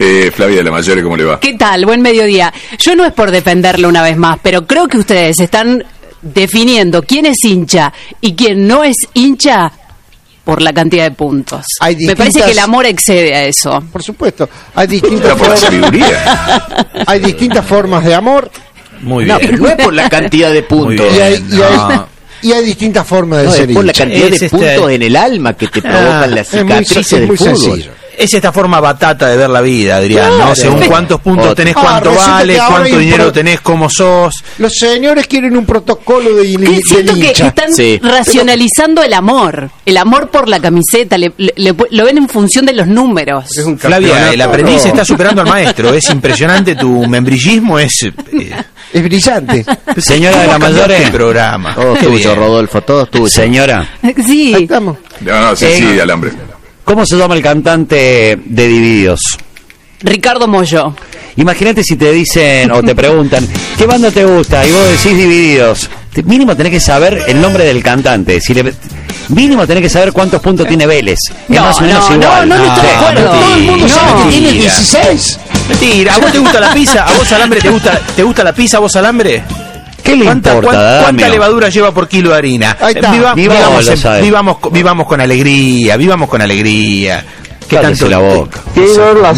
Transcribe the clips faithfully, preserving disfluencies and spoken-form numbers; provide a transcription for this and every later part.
Eh, Flavia de la Mayore, ¿cómo le va? ¿Qué tal? Buen mediodía. Yo no es por defenderlo una vez más, pero creo que ustedes están definiendo quién es hincha y quién no es hincha por la cantidad de puntos. Hay distintas... Me parece que el amor excede a eso. Por supuesto. Hay distintas, por la formas... sabiduría. Hay distintas formas de amor. Muy no, bien. pero no es por la cantidad de puntos. Y hay, y, hay, No. y hay distintas formas de No, ser es por la hincha. cantidad Es de este- puntos en el alma que te provocan las Es muy, cicatrices es del muy fútbol. sencillo. Es esta forma batata de ver la vida, Adrián, Claro. ¿no? Según cuántos puntos Otro. tenés, Ah, cuánto resulta vale, que ahora cuánto hay un dinero pro- tenés, cómo sos. Los señores quieren un protocolo de, Que del siento que hincha. están Sí. racionalizando el amor. El amor por la camiseta. Le, le- le- lo ven en función de los números. Es un Flavia, campeonato. el aprendiz está superando al maestro. Es impresionante, tu membrillismo es... eh, Es brillante. Señora de la Mayore. el programa. Todo Qué tuyo, bien. Rodolfo, todo tuyo. Señora, Sí. Ahí estamos. No, no, sí, Eh, sí, alambre. ¿cómo se llama el cantante de Divididos? Ricardo Mollo. Imagínate si te dicen o te preguntan, ¿qué banda te gusta? Y vos decís Divididos. Te- Mínimo tenés que saber el nombre del cantante. Si le, mínimo tenés que saber cuántos puntos tiene Vélez. Es No, más o menos no, igual. no, no estoy de Ah, acuerdo. mentira. Todo el mundo No. sabe que tiene Mentira. dieciséis. Mentira, ¿a vos te gusta la pizza? ¿A vos alambre te gusta, te gusta la pizza? ¿A vos alambre? ¿Qué le ¿Cuánta, importa, cuán- Damio? ¿Cuánta levadura lleva por kilo de harina? Ahí está. Eh, viva- Viva- vivamos, lo en- sabe. vivamos, co- vivamos con alegría, vivamos con alegría. ¿Qué Cállese la boca. Quiero las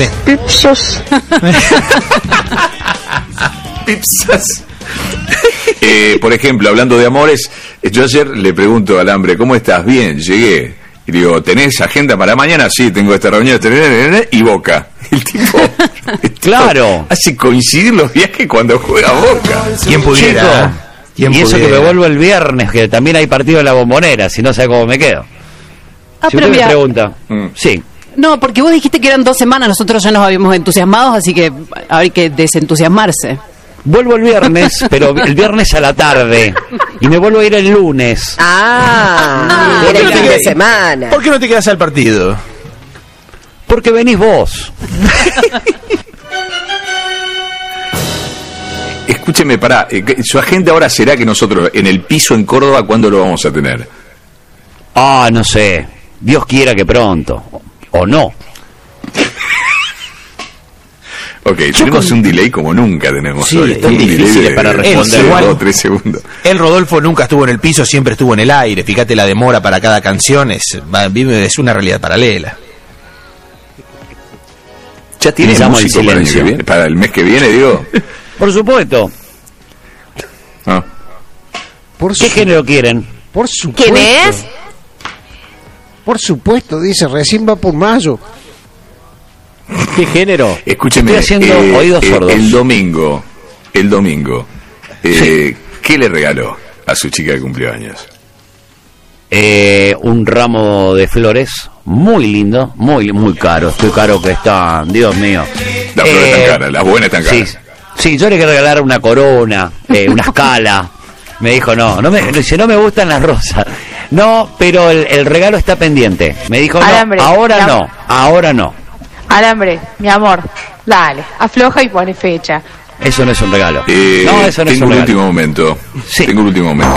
Pipsas. Eh, por ejemplo, hablando de amores, yo ayer le pregunto al hambre, ¿cómo estás? Bien, llegué. Y digo, ¿tenés agenda para mañana? Sí, tengo esta reunión, este, y Boca. El tipo Claro. hace coincidir los viajes cuando juega Boca. ¿Quién pudiera? Chico, ¿eh? ¿Quién y eso que pudiera? me vuelvo el viernes, que también hay partido en la Bombonera, si no sé cómo me quedo. Ah, Si pero usted me mira, pregunta, Mm. sí. no, porque vos dijiste que eran dos semanas, nosotros ya nos habíamos entusiasmado, así que hay que desentusiasmarse. Vuelvo el viernes, pero el viernes a la tarde. Y me vuelvo a ir el lunes. Ah, ¿Por era qué el no te fin de quedas- semana. ¿Por qué no te quedas al partido? Porque venís vos. Escúcheme, pará, eh, que- su agenda ahora será que nosotros en el piso en Córdoba, ¿cuándo lo vamos a tener? Ah, no sé. Dios quiera que pronto. O no. Ok, tenemos un delay como nunca tenemos Sí, hoy. están Un delay difíciles de- para de responder. dos, Igual. tres segundos. El Rodolfo nunca estuvo en el piso, siempre estuvo en el aire. Fíjate la demora para cada canción, es, va- vive- es una realidad paralela. ¿Ya tiene Les amo el músico para el, año que silencio. viene? Para el mes que viene, digo. Por supuesto. Ah. Por, ¿Qué su- género quieren? por supuesto. ¿Quién es? Por supuesto, dice, recién va por mayo. ¿Qué género? Escúcheme, Estoy haciendo oídos sordos. el domingo, el domingo, eh, ¿qué le regaló a su chica de cumpleaños? Eh, un ramo de flores muy lindo, muy muy caro. Estoy caro que está, Dios mío. Las flores Eh, están caras, las buenas están Sí, caras. sí, yo le quería regalar una corona, eh, una escala. Me dijo, no, no me, dice, no me gustan las rosas. No, pero el, el regalo está pendiente. Me dijo, no, Alambre, ahora la- no, ahora no. Alambre, mi amor, dale, afloja y pone fecha. Eso no es un regalo. Eh, no, eso no es tengo un un regalo. último momento. Sí. Tengo un último momento.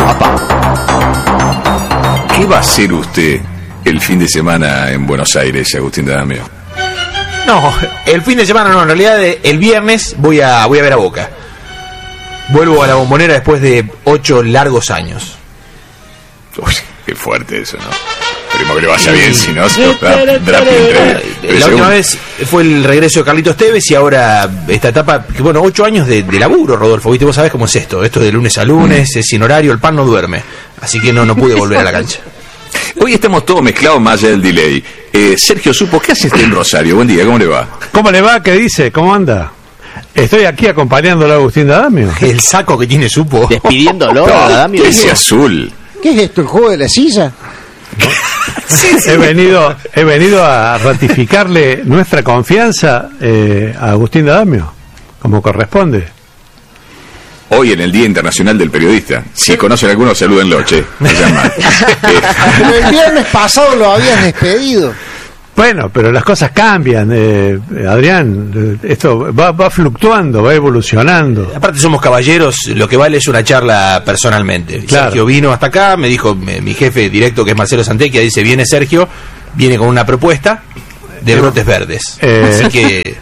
Papá. ¿Qué va a hacer usted el fin de semana en Buenos Aires, Agustín D'Adamio? No, el fin de semana no, en realidad eh, el viernes voy a, voy a ver a Boca. Vuelvo a la Bombonera después de ocho largos años. Uy, qué fuerte eso, ¿no? Esperemos que le vaya bien, si no, se nos da Drapi entre... La pero última según- vez fue el regreso de Carlitos Tevez y ahora esta etapa, que bueno, ocho años de, de laburo, Rodolfo, ¿viste? Vos sabés cómo es esto, esto de lunes a lunes, es sin horario, el pan no duerme, así que no, no pude volver a la cancha. Hoy estamos todos mezclados más allá del delay. Eh, Sergio Supo, ¿qué hace usted en Rosario? Buen día, ¿cómo le va? ¿Cómo le va? ¿Qué dice? ¿Cómo anda? Estoy aquí acompañándolo a Agustín D'Adamio. El saco que tiene Supo. Despidiéndolo, Adamio. Ese azul. ¿Qué es esto, el juego de la silla? He venido, he venido a ratificarle nuestra confianza eh, a Agustín D'Adamio, como corresponde. Hoy en el Día Internacional del Periodista. Si conocen a alguno, salúdenlo, che. Me llaman. Eh, Pero el viernes pasado lo habías despedido. Bueno, pero las cosas cambian, eh, Adrián. eh, Esto va, va fluctuando, va evolucionando. Aparte somos caballeros, lo que vale es una charla personalmente. Claro. Sergio vino hasta acá, me dijo me- mi jefe directo que es Marcelo Santequia, dice, viene Sergio, viene con una propuesta de brotes verdes. Eh, Así que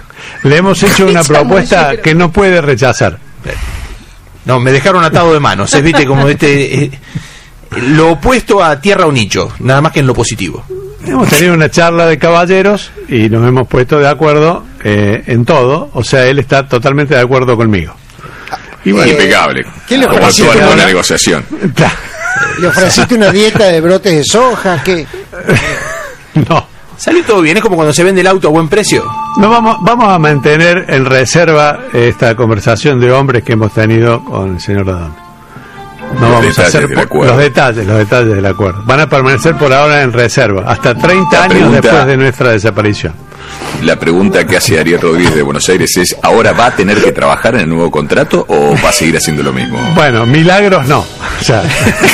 Le hemos hecho una Chamuyo, propuesta pero- que no puede rechazar. No, me dejaron atado de manos. Es, viste, como este. Eh, lo opuesto a tierra o nicho, nada más que en lo positivo. Hemos tenido una charla de caballeros y nos hemos puesto de acuerdo eh, en todo. O sea, él está totalmente de acuerdo conmigo. Y bueno, impecable. ¿qué le Como ofreció? toda la buena Una- negociación. ¿Le ofreciste una dieta de brotes de soja? ¿Qué? No. Salió todo bien, es como cuando se vende el auto a buen precio. No vamos, vamos a mantener en reserva esta conversación de hombres que hemos tenido con el señor Adán. No Los vamos a detalles hacer del po- acuerdo. los detalles, los detalles del acuerdo. Van a permanecer por ahora en reserva hasta treinta La años pregunta- después de nuestra desaparición. La pregunta que hace Ariel Rodríguez de Buenos Aires es, ¿ahora va a tener que trabajar en el nuevo contrato o va a seguir haciendo lo mismo? Bueno, milagros no. O sea,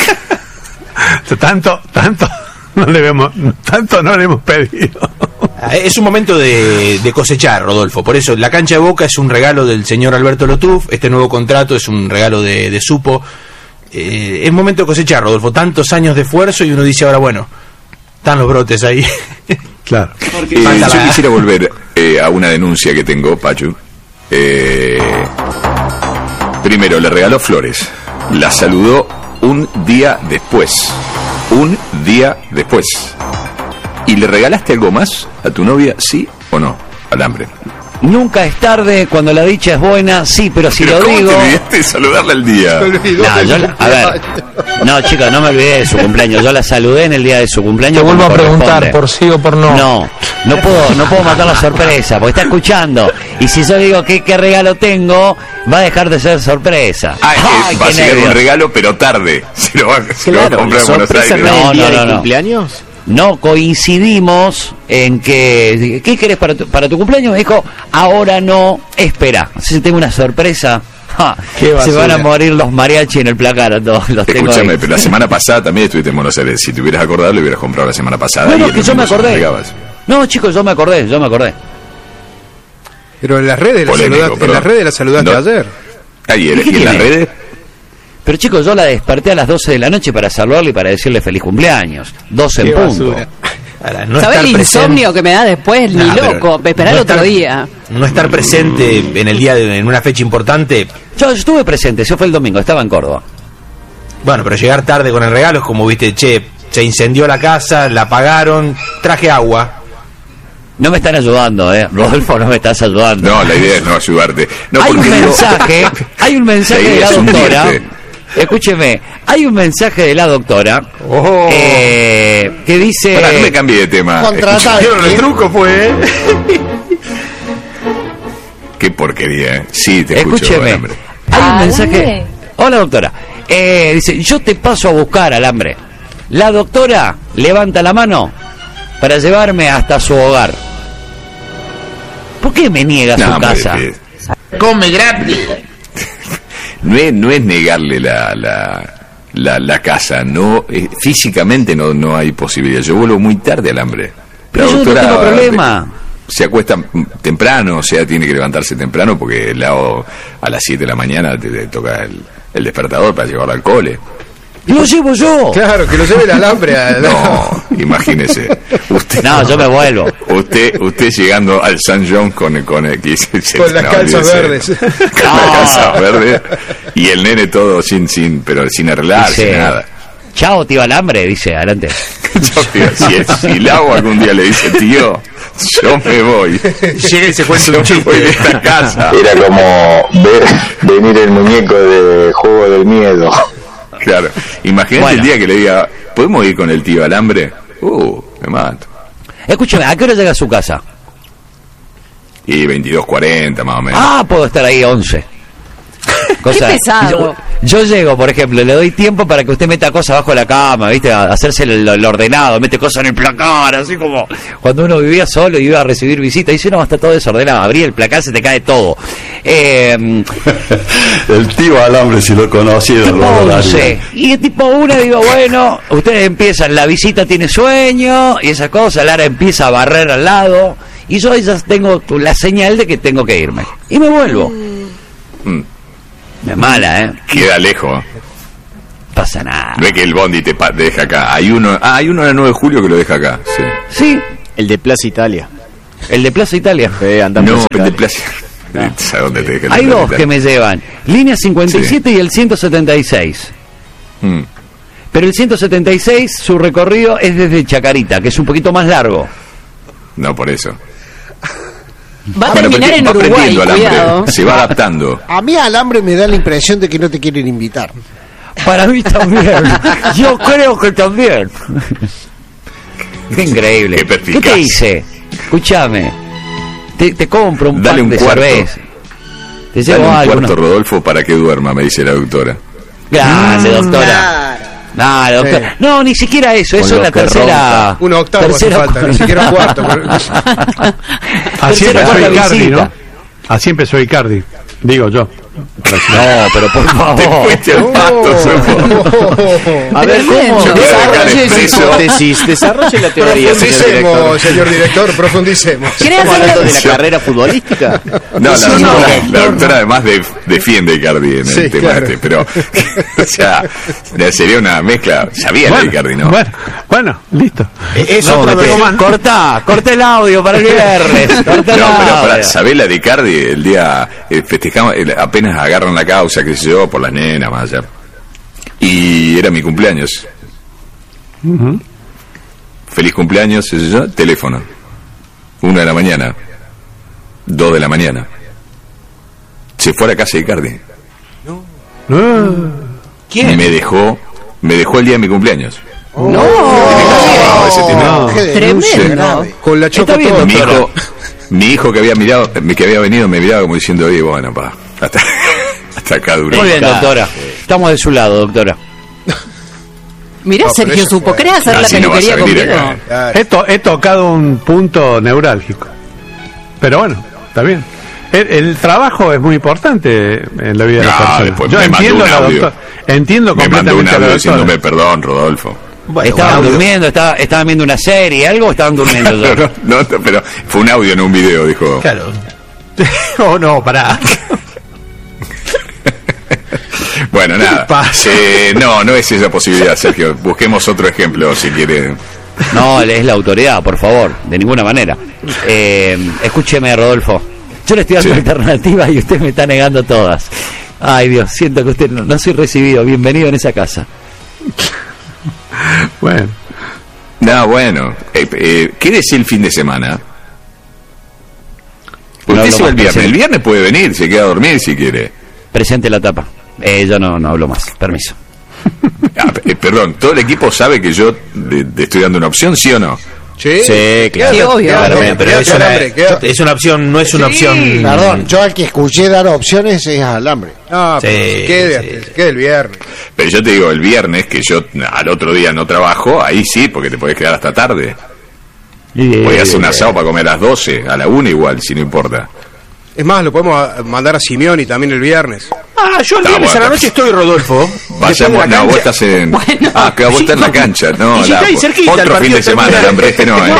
tanto, tanto no le hemos, tanto no le hemos pedido. Ah, Es un momento de, de cosechar, Rodolfo. Por eso, la cancha de Boca es un regalo del señor Alberto Lotuf. Este nuevo contrato es un regalo de, de Supo. Eh, es momento de cosechar, Rodolfo. Tantos años de esfuerzo y uno dice ahora, bueno, están los brotes ahí. Claro. Eh, Falta yo la- quisiera volver eh, a una denuncia que tengo, Pachu. Eh, primero, le regaló flores. La saludó un día después. Un día después. ¿Y le regalaste algo más a tu novia, sí o no? Alambre. Nunca es tarde cuando la dicha es buena, sí, pero si Pero lo ¿cómo digo... te olvidaste de saludarla el día? No, yo la- a ver, no chicos, no me olvidé de su cumpleaños, yo la saludé en el día de su cumpleaños. Te vuelvo como a preguntar corresponde. por sí o por no. No, no puedo, no puedo matar la sorpresa, porque está escuchando. Y si yo digo qué, qué regalo tengo, va a dejar de ser sorpresa. Ah, es que Ay, va a qué llegar un nervios. regalo, pero tarde. Se lo va, se lo va a Claro, comprar la en Buenos sorpresa Aires. no es No, el día no, del no. cumpleaños. No coincidimos en que ¿qué querés para tu, para tu cumpleaños? Me dijo, ahora no, espera. Si tengo una sorpresa. Ja, Qué se basura. van a morir los mariachi en el placar a todos los tengo Escúchame, ahí. pero la semana pasada también estuviste en Buenos Aires. Si te hubieras acordado, lo hubieras comprado la semana pasada. No, y no, el que yo me domingo se lo acordé. entregabas. No, chicos, yo me acordé, yo me acordé. Pero en las redes la Polémico, saludaste, en perdón. las redes la saludaste No. ayer. Ayer, ¿Y qué y en las tiene? redes. Pero chicos, yo la desperté a las doce de la noche para saludarle y para decirle feliz cumpleaños. doce en Qué punto. basura. Ahora, no ¿Sabes estar el presente- insomnio que me da después? Ni Nah, pero loco, esperar no otro estar- día. No estar presente en el día de, en una fecha importante. Yo estuve presente, eso fue el domingo, estaba en Córdoba. Bueno, pero llegar tarde con el regalo es como, viste, che, se incendió la casa, la apagaron, traje agua. No me están ayudando, eh. Rodolfo, no me estás ayudando. No, la idea es no ayudarte. No, hay un porque digo- mensaje, hay un mensaje La de idea la es doctora. hundirte. Escúcheme, hay un mensaje de la doctora Oh. eh, que dice. Pará, no me cambié de tema. Contrata- Escucha, El truco fue, ¿eh? Qué porquería, ¿eh? Sí, te escucho, Escúcheme, Alambre. hay un Alambre. mensaje. Hola doctora. Eh, dice, yo te paso a buscar, Alambre. La doctora levanta la mano para llevarme hasta su hogar. ¿Por qué me niega No, su hombre, casa? eh, Come gratis. no, es, no es negarle la, la, la, la casa, no eh, físicamente no, no hay posibilidad. Yo vuelvo muy tarde, Alambre. Pero yo no tengo problema. eh, Se acuesta mm, temprano, o sea, tiene que levantarse temprano porque el lado a las siete de la mañana te, te toca el, el despertador para llevarlo al cole. Lo llevo yo. Claro, que lo lleve el alambre. A la- No, imagínese. Usted, No, yo me vuelvo. Usted, usted llegando al San John con, con, el- que se- se- Con las no, calzas olvídese. verdes. Con las calzas verdes. Y el nene todo sin, sin, pero sin arreglarse, Dice, nada. Chao, tío Alambre, dice, adelante. Yo digo, si, si el agua algún día le dice, tío, yo me voy. Llega y se cuenta Yo un me chiste. voy de esta casa. Era como ver venir el muñeco de Juego del Miedo. Claro. Imagínate Bueno. el día que le diga, ¿podemos ir con el tío Alambre? Uh, me mato. Escúchame, ¿a qué hora llega a su casa? Y veintidós cuarenta más o menos. Ah, puedo estar ahí once. Qué pesado. Yo, yo llego, por ejemplo, le doy tiempo para que usted meta cosas bajo la cama, ¿viste? A hacerse el, el ordenado, mete cosas en el placar, así como cuando uno vivía solo y iba a recibir visitas. Dice, no, está todo desordenado. Abrí el placar, se te cae todo. Eh, El tío Alambre, si lo conocido, tipo once. Y tipo una, digo, bueno, ustedes empiezan, la visita tiene sueño y esa cosa, Lara empieza a barrer al lado. Y yo ya tengo la señal de que tengo que irme. Y me vuelvo. Mm, Es mala, ¿eh? queda lejos. No pasa nada. No es que el bondi te, pa- te deja acá. Hay uno, ah, hay uno en el nueve de julio que lo deja acá. Sí. Sí. El de Plaza Italia. El de Plaza Italia. Sí, anda No, Plaza el de Italia. Plaza. ¿Sabes dónde te deja el Hay de dos Plaza que me llevan. Línea cincuenta y siete Sí. y el ciento setenta y seis. Mm. Pero el ciento setenta y seis, su recorrido es desde Chacarita, que es un poquito más largo. No, por eso. Va a Bueno, terminar porque en va Uruguay, aprendiendo Alambre, cuidado. se va adaptando. A mí Alambre me da la impresión de que no te quieren invitar. Para mí también. Yo creo que también. Qué increíble. Qué ¿Qué perspicaz. te hice? Escúchame. Te, te compro un Dale pan un de cuarto. cerveza. Te Dale llevo un algo. cuarto, ¿no? Rodolfo, para que duerma, me dice la doctora. Gracias, doctora. No, doctora. No, ni siquiera eso. Con Eso es lo la que tercera. ronca. Un octavo hace tercera- falta, ni siquiera un cuarto. Así Tercera empezó cuarta Icardi, visita. ¿no? Así empezó Icardi, digo yo. No, pero por Te favor. fuiste al pasto, Sofo. A ver, ¿cómo? Tremendo. Desarrolle esa Expreso. hipótesis, desarrolle la teoría, señor director. Profundicemos, señor director, profundicemos. ¿Querés ¿Estamos hablando de la hacer- carrera futbolística? No, la, Sí, doctora, no. la doctora además de, defiende a Icardi en el Sí, tema claro. este, pero o sea, sería una mezcla, sabía la de Icardi, ¿no? bueno, bueno, listo. Es No, otra me tengo versión. más. Cortá, corta el audio para el viernes. Corta No, el pero para audio. saber la de Icardi, el día eh, festejamos, eh, apenas agarran la causa, que sé yo, por las nenas, más allá. Y era mi cumpleaños. Feliz cumpleaños, qué sé yo, teléfono. Una de la mañana. Dos de la mañana. Se fue a la casa de Icardi. ¿Quién? Me dejó, me dejó el día de mi cumpleaños. No, ese tiene- No. Qué denuncia Tremendo. grave. Con la choco bien, todo. Mi hijo, mi hijo que había mirado, que había venido, me miraba como diciendo, oye, bueno, pa, hasta, hasta acá duró. Muy bien, doctora. Estamos de su lado, doctora. Mirá, No, pero Sergio eso Supo, fue- ¿querés hacer la Así no vas peluquería a venir conmigo? acá. Claro. He, to- he tocado un punto neurálgico. Pero bueno, está bien. El, el trabajo es muy importante en la vida de No, la persona. después Yo me mandó entiendo un la audio. doctora. Entiendo Me mandó un completamente a la audio doctora. diciéndome perdón, Rodolfo. Bueno, ¿Estaban un audio. durmiendo? Estaba- ¿Estaban viendo una serie? ¿Algo o estaban durmiendo No, ya? no, no, pero fue un audio, no un video, dijo. Claro. Oh, no, pará. Bueno, nada. pasa? Eh, no, no es esa posibilidad, Sergio. Busquemos otro ejemplo, si quiere. No, es la autoridad, por favor, de ninguna manera. Eh, escúcheme, Rodolfo. Yo le estoy dando Sí. alternativas y usted me está negando todas. Ay, Dios, siento que usted no, no soy recibido. Bienvenido en esa casa. Bueno, No, bueno. Eh, eh, ¿Qué decía el fin de semana? No Usted hablo se va más, el viernes. presente. El viernes puede venir, se queda a dormir si quiere. Presente la tapa. Eh, yo no, no hablo más. Permiso. Ah, eh, perdón, ¿todo el equipo sabe que yo le, le estoy dando una opción, sí o no? Sí, Sí, claro. Sí, obvio. Quédate, Claramente, pero quédate, es una, Alambre, quédate. es una opción, no es una opción. Perdón, yo al que escuché dar opciones es a Alambre. No, Sí, pero quédate, sí. quede el viernes. Pero yo te digo, el viernes, que yo al otro día no trabajo, ahí sí, porque te podés quedar hasta tarde. Voy a hacer un asado para comer a las doce, a la una igual, si no importa. Es más, lo podemos a- mandar a Simeoni también el viernes. Ah, yo el Está viernes a la bueno. noche estoy, Rodolfo. Después de Vayamos, la no, cancha. vos estás en. Bueno. ah, claro, vos Sí, estás en la no, cancha. No, y si la- está ahí cerquita, el otro fin partido de semana, termina- Alambre, este no, ¿eh?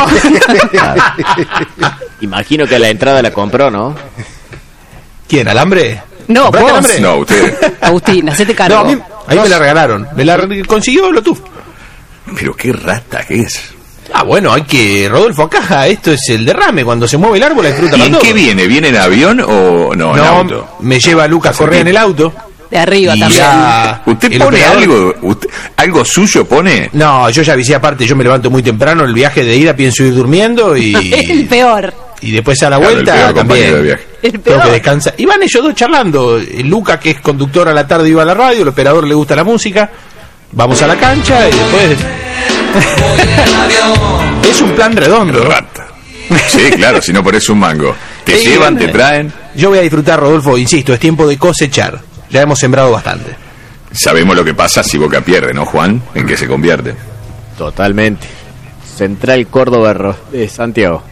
Imagino que la entrada la compró, ¿no? ¿Quién, Alambre? No, ¿Compraste vos. Alambre? No, usted. Agustín, hacete No, cargo. a mí, ahí me la regalaron. Me la re- consiguió Bluetooth. Pero qué rata que es. Ah, bueno, hay que. Rodolfo, acá, esto es el derrame. Cuando se mueve el árbol, la disfruta ¿Y para en todo. qué viene? ¿Viene en avión o no, en No, auto? me lleva Lucas Correa en el auto. De arriba Y también. ya- ¿Usted el pone operador- algo? Usted, ¿Algo suyo pone? No, yo ya avisé aparte, yo me levanto muy temprano, el viaje de ida pienso ir durmiendo El y, peor. y después a la Claro, el vuelta peor compañero de también. viaje. El Tengo peor. que descansar. Y van ellos dos charlando. El Luca, que es conductor a la tarde, iba a la radio, el operador le gusta la música. Vamos a la cancha y después. Es un plan redondo. Pero rata. Sí, claro, si no pones un mango. Te Sí, llevan, grande. te traen. Yo voy a disfrutar, Rodolfo, insisto, es tiempo de cosechar. Ya hemos sembrado bastante. Sabemos lo que pasa si Boca pierde, ¿no, Juan? ¿En qué se convierte? Totalmente. Central Córdoba Ro- de Santiago.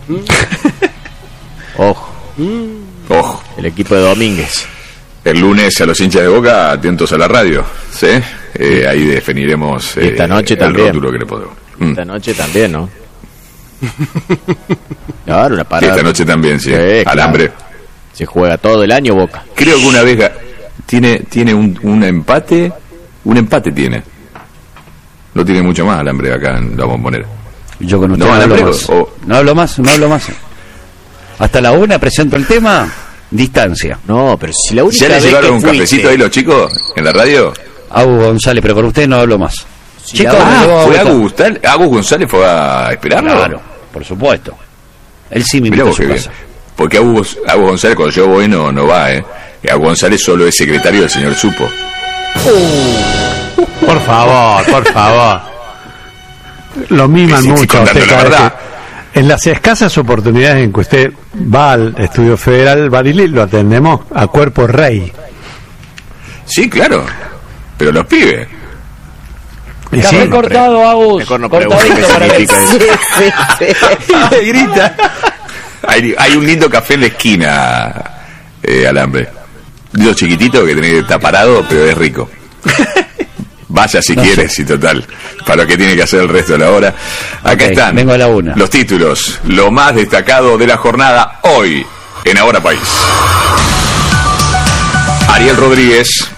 Ojo, Ojo, el equipo de Domínguez. el lunes a los hinchas de Boca, atentos a la radio, ¿sí? Eh, ahí definiremos Y esta eh, noche el también. rótulo que le podemos. Mm. Esta noche también, ¿no? Claro, una Sí, parada. esta noche también, sí. Sí, claro. Alambre. Se juega todo el año Boca. Creo que una vez ga- tiene tiene un, un empate, un empate tiene. No tiene mucho más Alambre acá en la Bombonera. Yo con usted No, no, hablo Alambre, más. o- No hablo más, no hablo más. Hasta la una presento el tema, distancia. No, pero si la única ¿Ya le vez llevaron que un fuiste- cafecito ahí los chicos en la radio? Agus González, pero con usted no hablo más. Si Chicos, la- me llevó a ¿Fue Beto. Agus González? ¿Agus González fue a esperarlo? Claro, por supuesto. Él sí me Mirá invitó a vos su qué bien. casa. Porque Agus, Agus González cuando yo voy no, no va, ¿eh? Agus González solo es secretario del señor Supo. Por favor, por favor. Lo miman Sí, sí, mucho a contando usted la cada verdad. vez que- En las escasas oportunidades en que usted va al Estudio Federal Barili, lo atendemos a cuerpo rey. Sí, claro. Pero los pibes. Y Café sí, cortado, Agus. Mejor no Cortadito pregunte qué para que- significa eso. Le grita. Hay, hay un lindo café en la esquina, eh, Alambre. Lindo chiquitito que tenés que estar parado, pero es rico. Vaya si No quieres, y total. Para lo que tiene que hacer el resto de la hora. Acá Ok, están vengo a la una. los títulos, lo más destacado de la jornada hoy en Ahora País. Ariel Rodríguez.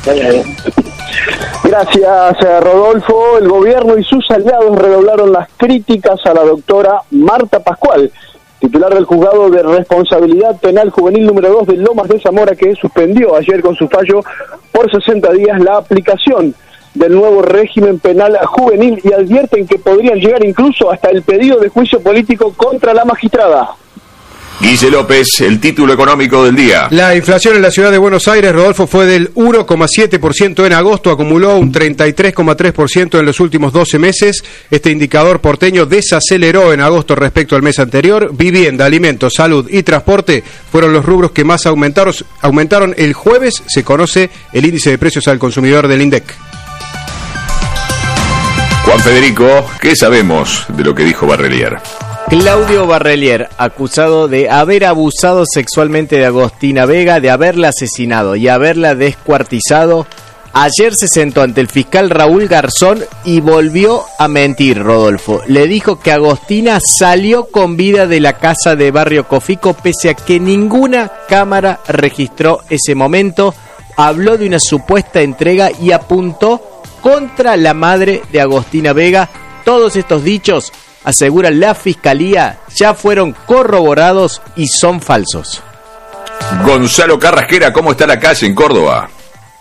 Gracias, eh, Rodolfo. El gobierno y sus aliados redoblaron las críticas a la doctora Marta Pascual, titular del Juzgado de Responsabilidad Penal Juvenil número dos de Lomas de Zamora, que suspendió ayer con su fallo por sesenta días la aplicación del nuevo régimen penal juvenil y advierten que podrían llegar incluso hasta el pedido de juicio político contra la magistrada. Guille López, el título económico del día. La inflación en la ciudad de Buenos Aires, Rodolfo, fue del uno coma siete por ciento en agosto, acumuló un treinta y tres coma tres por ciento en los últimos doce meses. Este indicador porteño desaceleró en agosto respecto al mes anterior. Vivienda, alimentos, salud y transporte fueron los rubros que más aumentaron. aumentaron. El jueves se conoce el índice de precios al consumidor del INDEC. Juan Federico, ¿qué sabemos de lo que dijo Barrelier? Claudio Barrelier, acusado de haber abusado sexualmente de Agostina Vega, de haberla asesinado y haberla descuartizado, ayer se sentó ante el fiscal Raúl Garzón y volvió a mentir, Rodolfo. Le dijo que Agostina salió con vida de la casa de Barrio Cofico pese a que ninguna cámara registró ese momento. Habló de una supuesta entrega y apuntó contra la madre de Agostina Vega. Todos estos dichos, asegura la fiscalía, ya fueron corroborados y son falsos. Gonzalo Carrasquera, ¿cómo está la calle en Córdoba?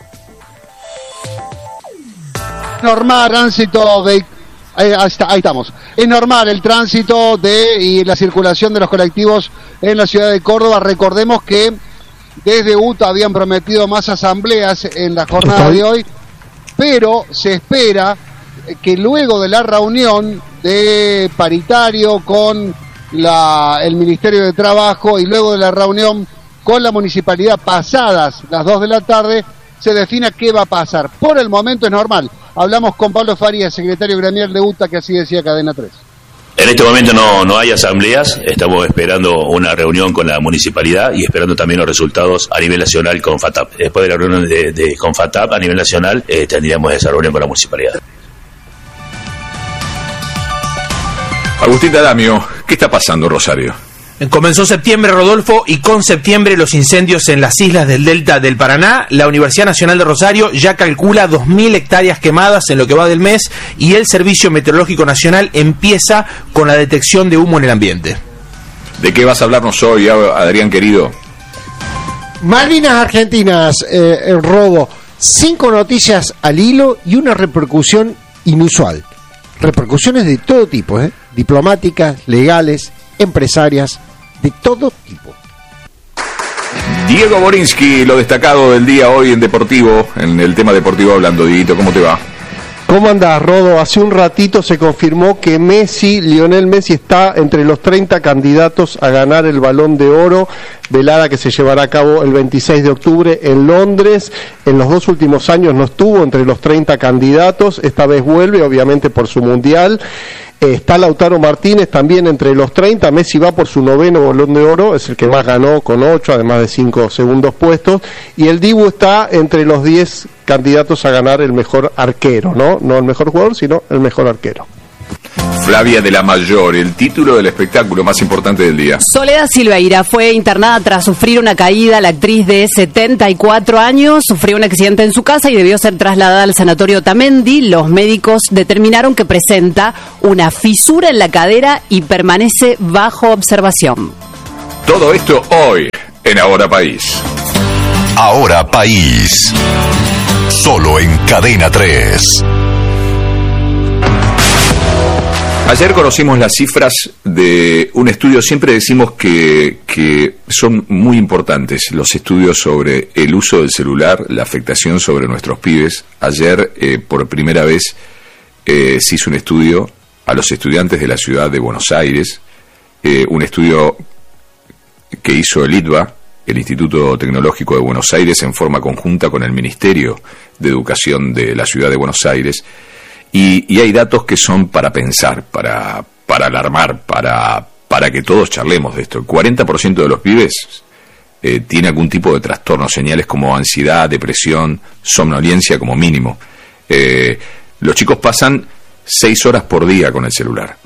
Normal tránsito de ahí, ahí está, ahí estamos. Es normal el tránsito de y la circulación de los colectivos en la ciudad de Córdoba. Recordemos que desde U T A habían prometido más asambleas en la jornada de hoy, pero se espera que luego de la reunión de paritario con la, el Ministerio de Trabajo y luego de la reunión con la municipalidad pasadas las dos de la tarde, se defina qué va a pasar. Por el momento es normal. Hablamos con Pablo Farías, secretario gremial de U T A, que así decía Cadena tres. En este momento no, no hay asambleas, estamos esperando una reunión con la municipalidad y esperando también los resultados a nivel nacional con FATAP. Después de la reunión de, de, con FATAP a nivel nacional, eh, tendríamos esa reunión con la municipalidad. Agustín D'Adamio, ¿qué está pasando, Rosario? Comenzó septiembre, Rodolfo, y con septiembre los incendios en las islas del Delta del Paraná. La Universidad Nacional de Rosario ya calcula dos mil hectáreas quemadas en lo que va del mes y el Servicio Meteorológico Nacional empieza con la detección de humo en el ambiente. ¿De qué vas a hablarnos hoy, Adrián querido? Malvinas Argentinas, eh, el robo. Cinco noticias al hilo y una repercusión inusual. Repercusiones de todo tipo, ¿eh? Diplomáticas, legales, empresarias, de todo tipo. Diego Borinsky, lo destacado del día hoy en Deportivo, en el tema deportivo hablando. Dieguito, ¿cómo te va? ¿Cómo andás, Rodo? Hace un ratito se confirmó que Messi, Lionel Messi, está entre los treinta candidatos a ganar el Balón de Oro, velada que se llevará a cabo el veintiséis de octubre en Londres. En los dos últimos años no estuvo entre los treinta candidatos, esta vez vuelve, obviamente por su Mundial. Eh, está Lautaro Martínez también entre los treinta, Messi va por su noveno Balón de Oro, es el que más ganó con ocho, además de cinco segundos puestos, y el Dibu está entre los diez candidatos a ganar el mejor arquero, ¿no? No el mejor jugador, sino el mejor arquero. Flavia de la Mayor, el título del espectáculo más importante del día. Soledad Silveira fue internada tras sufrir una caída. La actriz de setenta y cuatro años sufrió un accidente en su casa y debió ser trasladada al sanatorio Tamendi. Los médicos determinaron que presenta una fisura en la cadera y permanece bajo observación. Todo esto hoy en Ahora País. Ahora País. Solo en Cadena tres. Ayer conocimos las cifras de un estudio. Siempre decimos que, que son muy importantes los estudios sobre el uso del celular, la afectación sobre nuestros pibes. Ayer, eh, por primera vez, eh, se hizo un estudio a los estudiantes de la ciudad de Buenos Aires, eh, un estudio que hizo el I T B A, el Instituto Tecnológico de Buenos Aires, en forma conjunta con el Ministerio de Educación de la ciudad de Buenos Aires, y, y hay datos que son para pensar, para, para alarmar, para, para que todos charlemos de esto. El cuarenta por ciento de los pibes eh, tiene algún tipo de trastorno, señales como ansiedad, depresión, somnolencia como mínimo. Eh, los chicos pasan seis horas por día con el celular.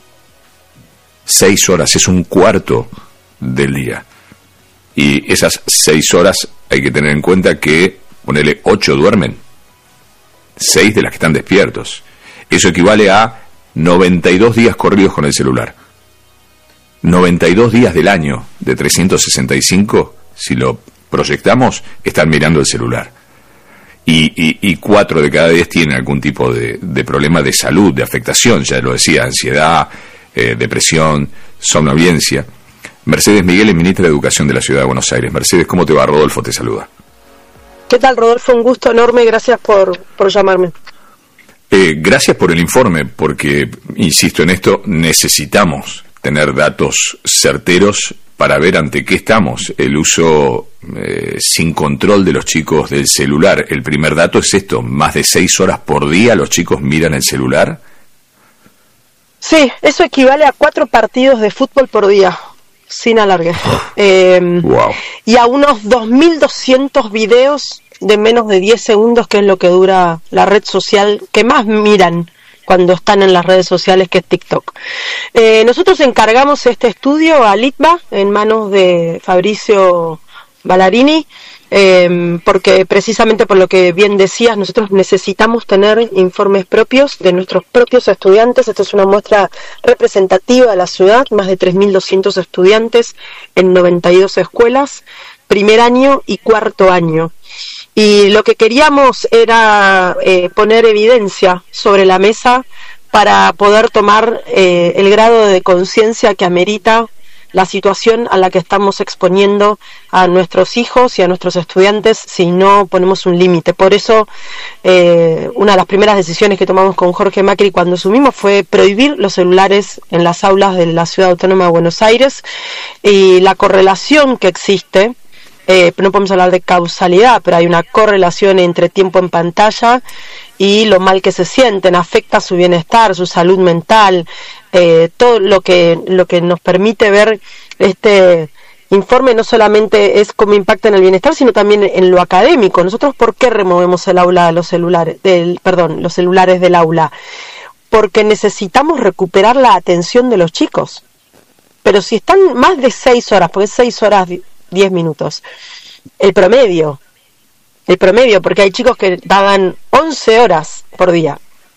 Seis horas, es un cuarto del día. Y esas seis horas hay que tener en cuenta que, ponele, ocho duermen, seis de las que están despiertos. Eso equivale a noventa y dos días corridos con el celular. noventa y dos días del año, de trescientos sesenta y cinco, si lo proyectamos, están mirando el celular. Y, y, y cuatro de cada diez tienen algún tipo de, de problema de salud, de afectación, ya lo decía, ansiedad, eh, depresión, somnolencia. Mercedes Miguel es ministra de Educación de la Ciudad de Buenos Aires. Mercedes, ¿cómo te va? Rodolfo te saluda. ¿Qué tal, Rodolfo? Un gusto enorme, gracias por, por llamarme. Eh, gracias por el informe, porque, insisto en esto, necesitamos tener datos certeros para ver ante qué estamos. El uso eh, sin control de los chicos del celular. El primer dato es esto, más de seis horas por día los chicos miran el celular. Sí, eso equivale a cuatro partidos de fútbol por día, sin alargue. Eh, wow. Y a unos dos mil doscientos videos de menos de diez segundos, que es lo que dura la red social que más miran cuando están en las redes sociales, que es TikTok. Eh, nosotros encargamos este estudio a I T B A en manos de Fabricio Ballarini, eh, porque precisamente por lo que bien decías, nosotros necesitamos tener informes propios de nuestros propios estudiantes. Esto es una muestra representativa de la ciudad, más de tres mil doscientos estudiantes en noventa y dos escuelas, primer año y cuarto año. Y lo que queríamos era eh, poner evidencia sobre la mesa para poder tomar eh, el grado de conciencia que amerita la situación a la que estamos exponiendo a nuestros hijos y a nuestros estudiantes si no ponemos un límite. Por eso, eh, una de las primeras decisiones que tomamos con Jorge Macri cuando asumimos fue prohibir los celulares en las aulas de la Ciudad Autónoma de Buenos Aires, y la correlación que existe, Eh, no podemos hablar de causalidad, pero hay una correlación entre tiempo en pantalla y lo mal que se sienten, afecta su bienestar, su salud mental, eh, todo lo que, lo que nos permite ver este informe no solamente es cómo impacta en el bienestar, sino también en lo académico. Nosotros, ¿por qué removemos el aula de los celulares, del, perdón, los celulares del aula? Porque necesitamos recuperar la atención de los chicos. Pero si están más de seis horas, porque es seis horas diez minutos, el promedio, el promedio, porque hay chicos que daban once horas por día,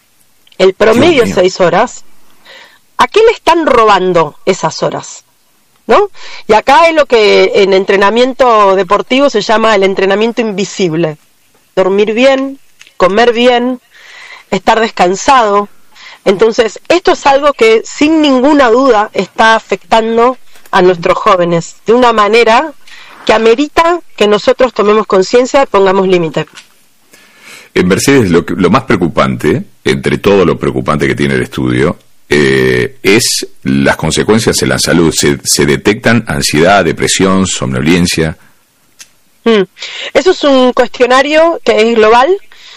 el promedio es seis horas, ¿a qué le están robando esas horas? ¿No? Y acá es lo que en entrenamiento deportivo se llama el entrenamiento invisible: dormir bien, comer bien, estar descansado. Entonces, esto es algo que sin ninguna duda está afectando a nuestros jóvenes de una manera que amerita que nosotros tomemos conciencia y pongamos límite. En Mercedes, lo, que, lo más preocupante, entre todo lo preocupante que tiene el estudio, eh, es las consecuencias en la salud. Se, se detectan ansiedad, depresión, somnolencia. Mm. Eso es un cuestionario que es global,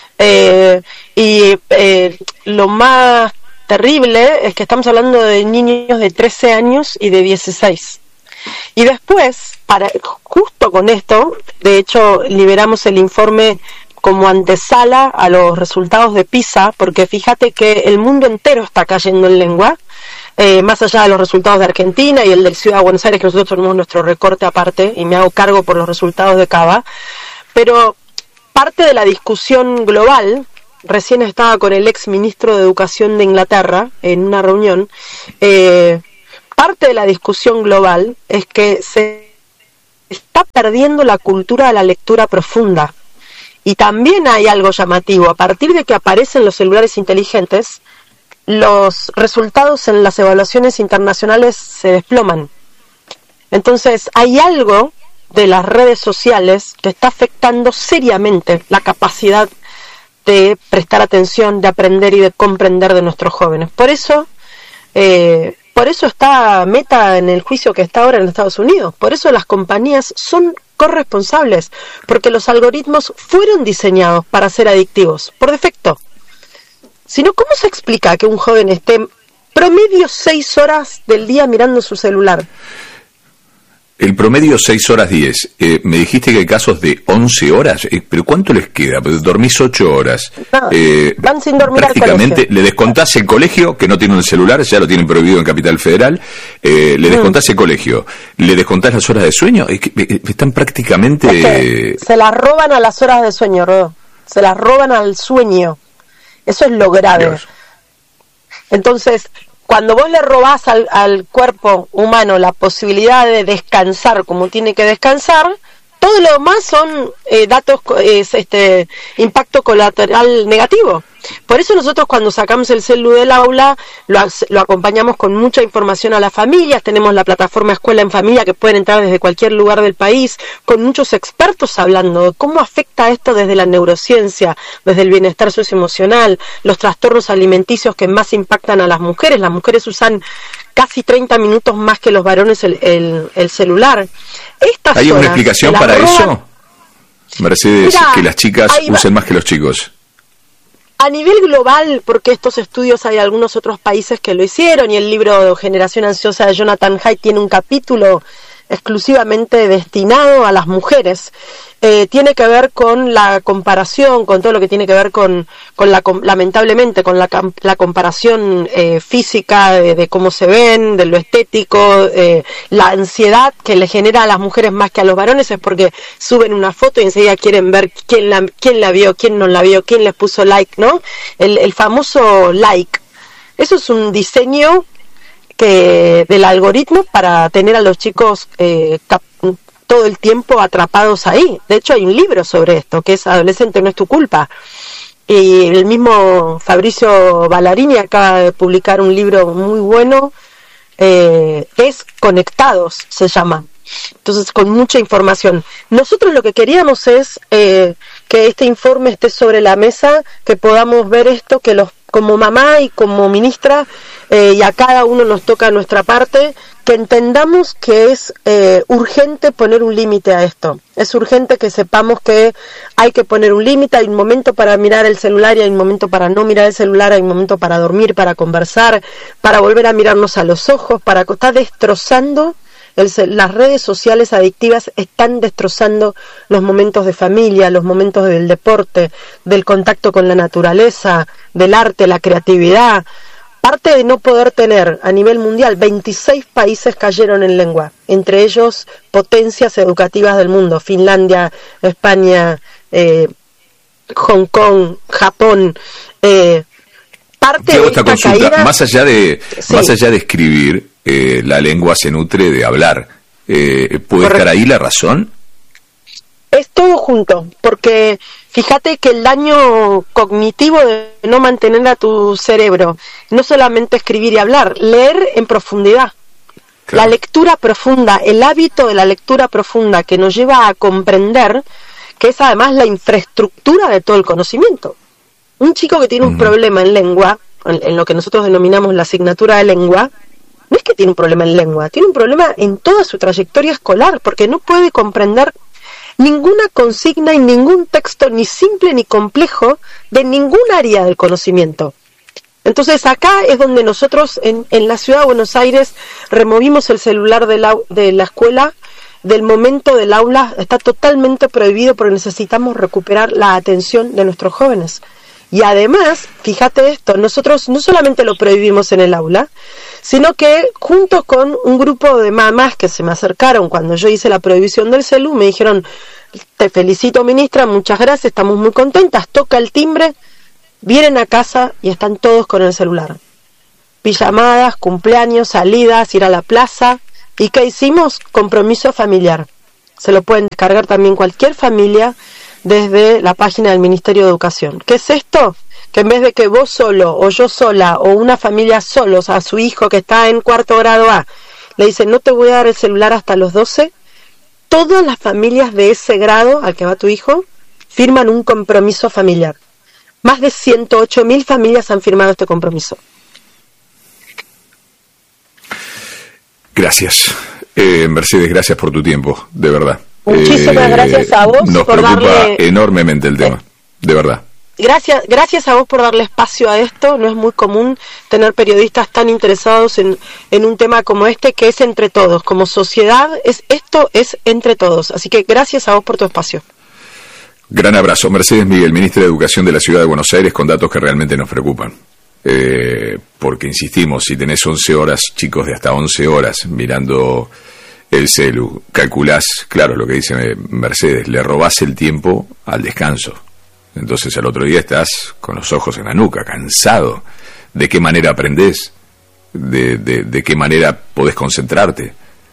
eh, y eh, lo más terrible es que estamos hablando de niños de trece años y de dieciséis. Y después, para justo con esto, de hecho, liberamos el informe como antesala a los resultados de PISA, porque fíjate que el mundo entero está cayendo en lengua, eh, más allá de los resultados de Argentina y el del Ciudad de Buenos Aires, que nosotros tenemos nuestro recorte aparte, y me hago cargo por los resultados de Cava, pero parte de la discusión global, recién estaba con el ex ministro de Educación de Inglaterra en una reunión, eh, parte de la discusión global es que se está perdiendo la cultura de la lectura profunda. Y también hay algo llamativo, a partir de que aparecen los celulares inteligentes, los resultados en las evaluaciones internacionales se desploman. Entonces, hay algo de las redes sociales que está afectando seriamente la capacidad de prestar atención, de aprender y de comprender de nuestros jóvenes. Por eso, eh, por eso está Meta en el juicio que está ahora en Estados Unidos. Por eso las compañías son corresponsables, porque los algoritmos fueron diseñados para ser adictivos, por defecto. Si no, ¿cómo se explica que un joven esté promedio seis horas del día mirando su celular? El promedio seis horas diez. Eh, me dijiste que hay casos de once horas. Eh, ¿Pero cuánto les queda? Dormís ocho horas. No, eh, van sin dormir prácticamente al colegio. le descontás el colegio, que no tiene un celular, ya lo tienen prohibido en Capital Federal. Eh, le descontás el colegio. Le descontás las horas de sueño. Es que, eh, están prácticamente... Es que se las roban a las horas de sueño, Rodo. Se las roban al sueño. Eso es lo grave. Dios. Entonces, cuando vos le robás al, al cuerpo humano la posibilidad de descansar como tiene que descansar, todo lo demás son eh, datos, es, este, impacto colateral negativo. Por eso nosotros cuando sacamos el celu del aula lo, lo acompañamos con mucha información a las familias. Tenemos la plataforma Escuela en Familia, que pueden entrar desde cualquier lugar del país, con muchos expertos hablando de cómo afecta esto desde la neurociencia, desde el bienestar socioemocional, los trastornos alimenticios que más impactan a las mujeres. Las mujeres usan casi treinta minutos más que los varones el, el, el celular. Estas ¿Hay una explicación para roban... eso, Mercedes, Mira, que las chicas hay... usen más que los chicos? A nivel global, porque estos estudios hay algunos otros países que lo hicieron, y el libro Generación Ansiosa de Jonathan Haidt tiene un capítulo exclusivamente destinado a las mujeres. Eh, tiene que ver con la comparación, con todo lo que tiene que ver con, con la, lamentablemente, con la, la comparación eh, física de, de cómo se ven, de lo estético, eh, la ansiedad que le genera a las mujeres más que a los varones es porque suben una foto y enseguida quieren ver quién la, quién la vio, quién no la vio, quién les puso like, ¿no? El, el famoso like. Eso es un diseño que del algoritmo para tener a los chicos eh, cap- todo el tiempo atrapados ahí. De hecho hay un libro sobre esto que es Adolescente no es tu culpa, y el mismo Fabrizio Ballarini acaba de publicar un libro muy bueno, eh, es Conectados se llama, entonces con mucha información. Nosotros lo que queríamos es eh, que este informe esté sobre la mesa, que podamos ver esto, que los como mamá y como ministra, eh, y a cada uno nos toca nuestra parte, que entendamos que es eh, urgente poner un límite a esto. Es urgente que sepamos que hay que poner un límite. Hay un momento para mirar el celular y hay un momento para no mirar el celular, hay un momento para dormir, para conversar, para volver a mirarnos a los ojos, para está destrozando. El, las redes sociales adictivas están destrozando los momentos de familia, los momentos del deporte, del contacto con la naturaleza, del arte, la creatividad. Parte de no poder tener a nivel mundial, veintiséis países cayeron en lengua, entre ellos potencias educativas del mundo, Finlandia, España, eh, Hong Kong, Japón. Eh, parte Te hago de esta esta consulta, caída, más allá de, sí. más allá de escribir, eh, la lengua se nutre de hablar. Eh, ¿Puede Correcto. estar ahí la razón? Es todo junto, porque fíjate que el daño cognitivo de no mantener a tu cerebro, no solamente escribir y hablar, leer en profundidad. Claro. La lectura profunda, el hábito de la lectura profunda que nos lleva a comprender que es además la infraestructura de todo el conocimiento. Un chico que tiene un uh-huh. problema en lengua, en, en lo que nosotros denominamos la asignatura de lengua, no es que tiene un problema en lengua, tiene un problema en toda su trayectoria escolar, porque no puede comprender ninguna consigna y ningún texto, ni simple ni complejo, de ningún área del conocimiento. Entonces acá es donde nosotros en, en la ciudad de Buenos Aires removimos el celular de la, de la escuela, del momento del aula, está totalmente prohibido porque necesitamos recuperar la atención de nuestros jóvenes. Y además, fíjate esto, nosotros no solamente lo prohibimos en el aula, sino que junto con un grupo de mamás que se me acercaron cuando yo hice la prohibición del celu, me dijeron, te felicito ministra, muchas gracias, estamos muy contentas, toca el timbre, vienen a casa y están todos con el celular. Pijamadas, cumpleaños, salidas, ir a la plaza. ¿Y qué hicimos? Compromiso familiar. se lo pueden descargar también cualquier familia desde la página del Ministerio de Educación. ¿Qué es esto? Que en vez de que vos solo o yo sola o una familia solos a su hijo que está en cuarto grado A le dicen no te voy a dar el celular hasta los doce, todas las familias de ese grado al que va tu hijo firman un compromiso familiar. Más de ciento ocho mil familias han firmado este compromiso. Gracias. Eh, Mercedes, gracias por tu tiempo, de verdad. Muchísimas Eh, gracias a vos Nos por preocupa darle... enormemente el tema, de verdad. Gracias, gracias a vos por darle espacio a esto. No es muy común tener periodistas tan interesados en, en un tema como este, que es entre todos. Como sociedad, es esto es entre todos. Así que gracias a vos por tu espacio. Gran abrazo. Mercedes Miguel, ministra de Educación de la Ciudad de Buenos Aires, con datos que realmente nos preocupan. Eh, porque insistimos, si tenés once horas, chicos de hasta once horas, mirando el celu, calculás, claro, lo que dice Mercedes, le robás el tiempo al descanso. Entonces al otro día estás con los ojos en la nuca, cansado. ¿De qué manera aprendés? ¿De, de, de qué manera podés concentrarte?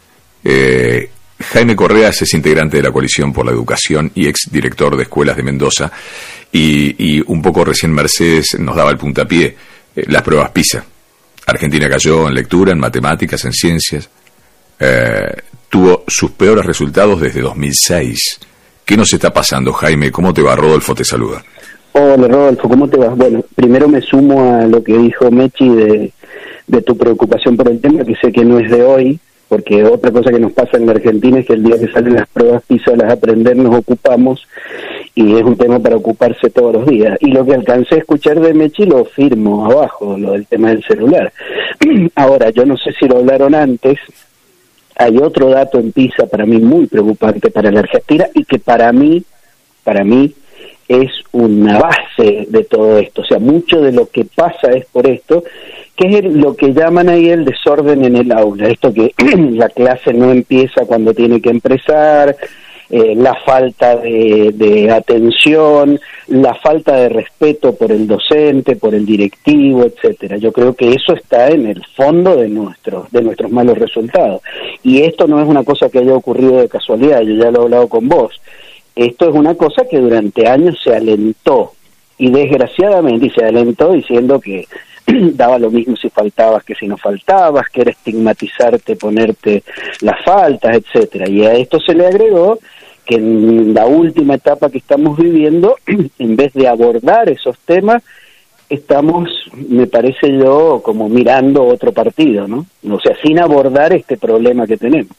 Eh, Jaime Correas es integrante de la Coalición por la Educación y ex director de Escuelas de Mendoza. Y, y un poco recién Mercedes nos daba el puntapié. Eh, las pruebas PISA. Argentina cayó en lectura, en matemáticas, en ciencias. Eh, tuvo sus peores resultados desde dos mil seis. ¿Qué nos está pasando, Jaime? ¿Cómo te va? Rodolfo te saluda. Hola, Rodolfo, ¿cómo te vas? Bueno, primero me sumo a lo que dijo Mechi de, de tu preocupación por el tema, que sé que no es de hoy, porque otra cosa que nos pasa en la Argentina es que el día que salen las pruebas PISA a las aprender nos ocupamos, y es un tema para ocuparse todos los días. Y lo que alcancé a escuchar de Mechi lo firmo abajo, lo del tema del celular. Ahora, yo no sé si lo hablaron antes. Hay otro dato en PISA para mí muy preocupante para la Argentina y que para mí, para mí, es una base de todo esto. O sea, mucho de lo que pasa es por esto, que es el, lo que llaman ahí el desorden en el aula. Esto que la clase no empieza cuando tiene que empezar, eh, la falta de, de atención, la falta de respeto por el docente, por el directivo, etcétera. Yo creo que eso está en el fondo de nuestros de nuestros malos resultados. Y esto no es una cosa que haya ocurrido de casualidad, yo ya lo he hablado con vos. Esto es una cosa que durante años se alentó, y desgraciadamente se alentó diciendo que daba lo mismo si faltabas que si no faltabas, que era estigmatizarte, ponerte las faltas, etcétera. Y a esto se le agregó que en la última etapa que estamos viviendo, en vez de abordar esos temas, estamos, me parece yo, como mirando otro partido, ¿no? O sea, sin abordar este problema que tenemos.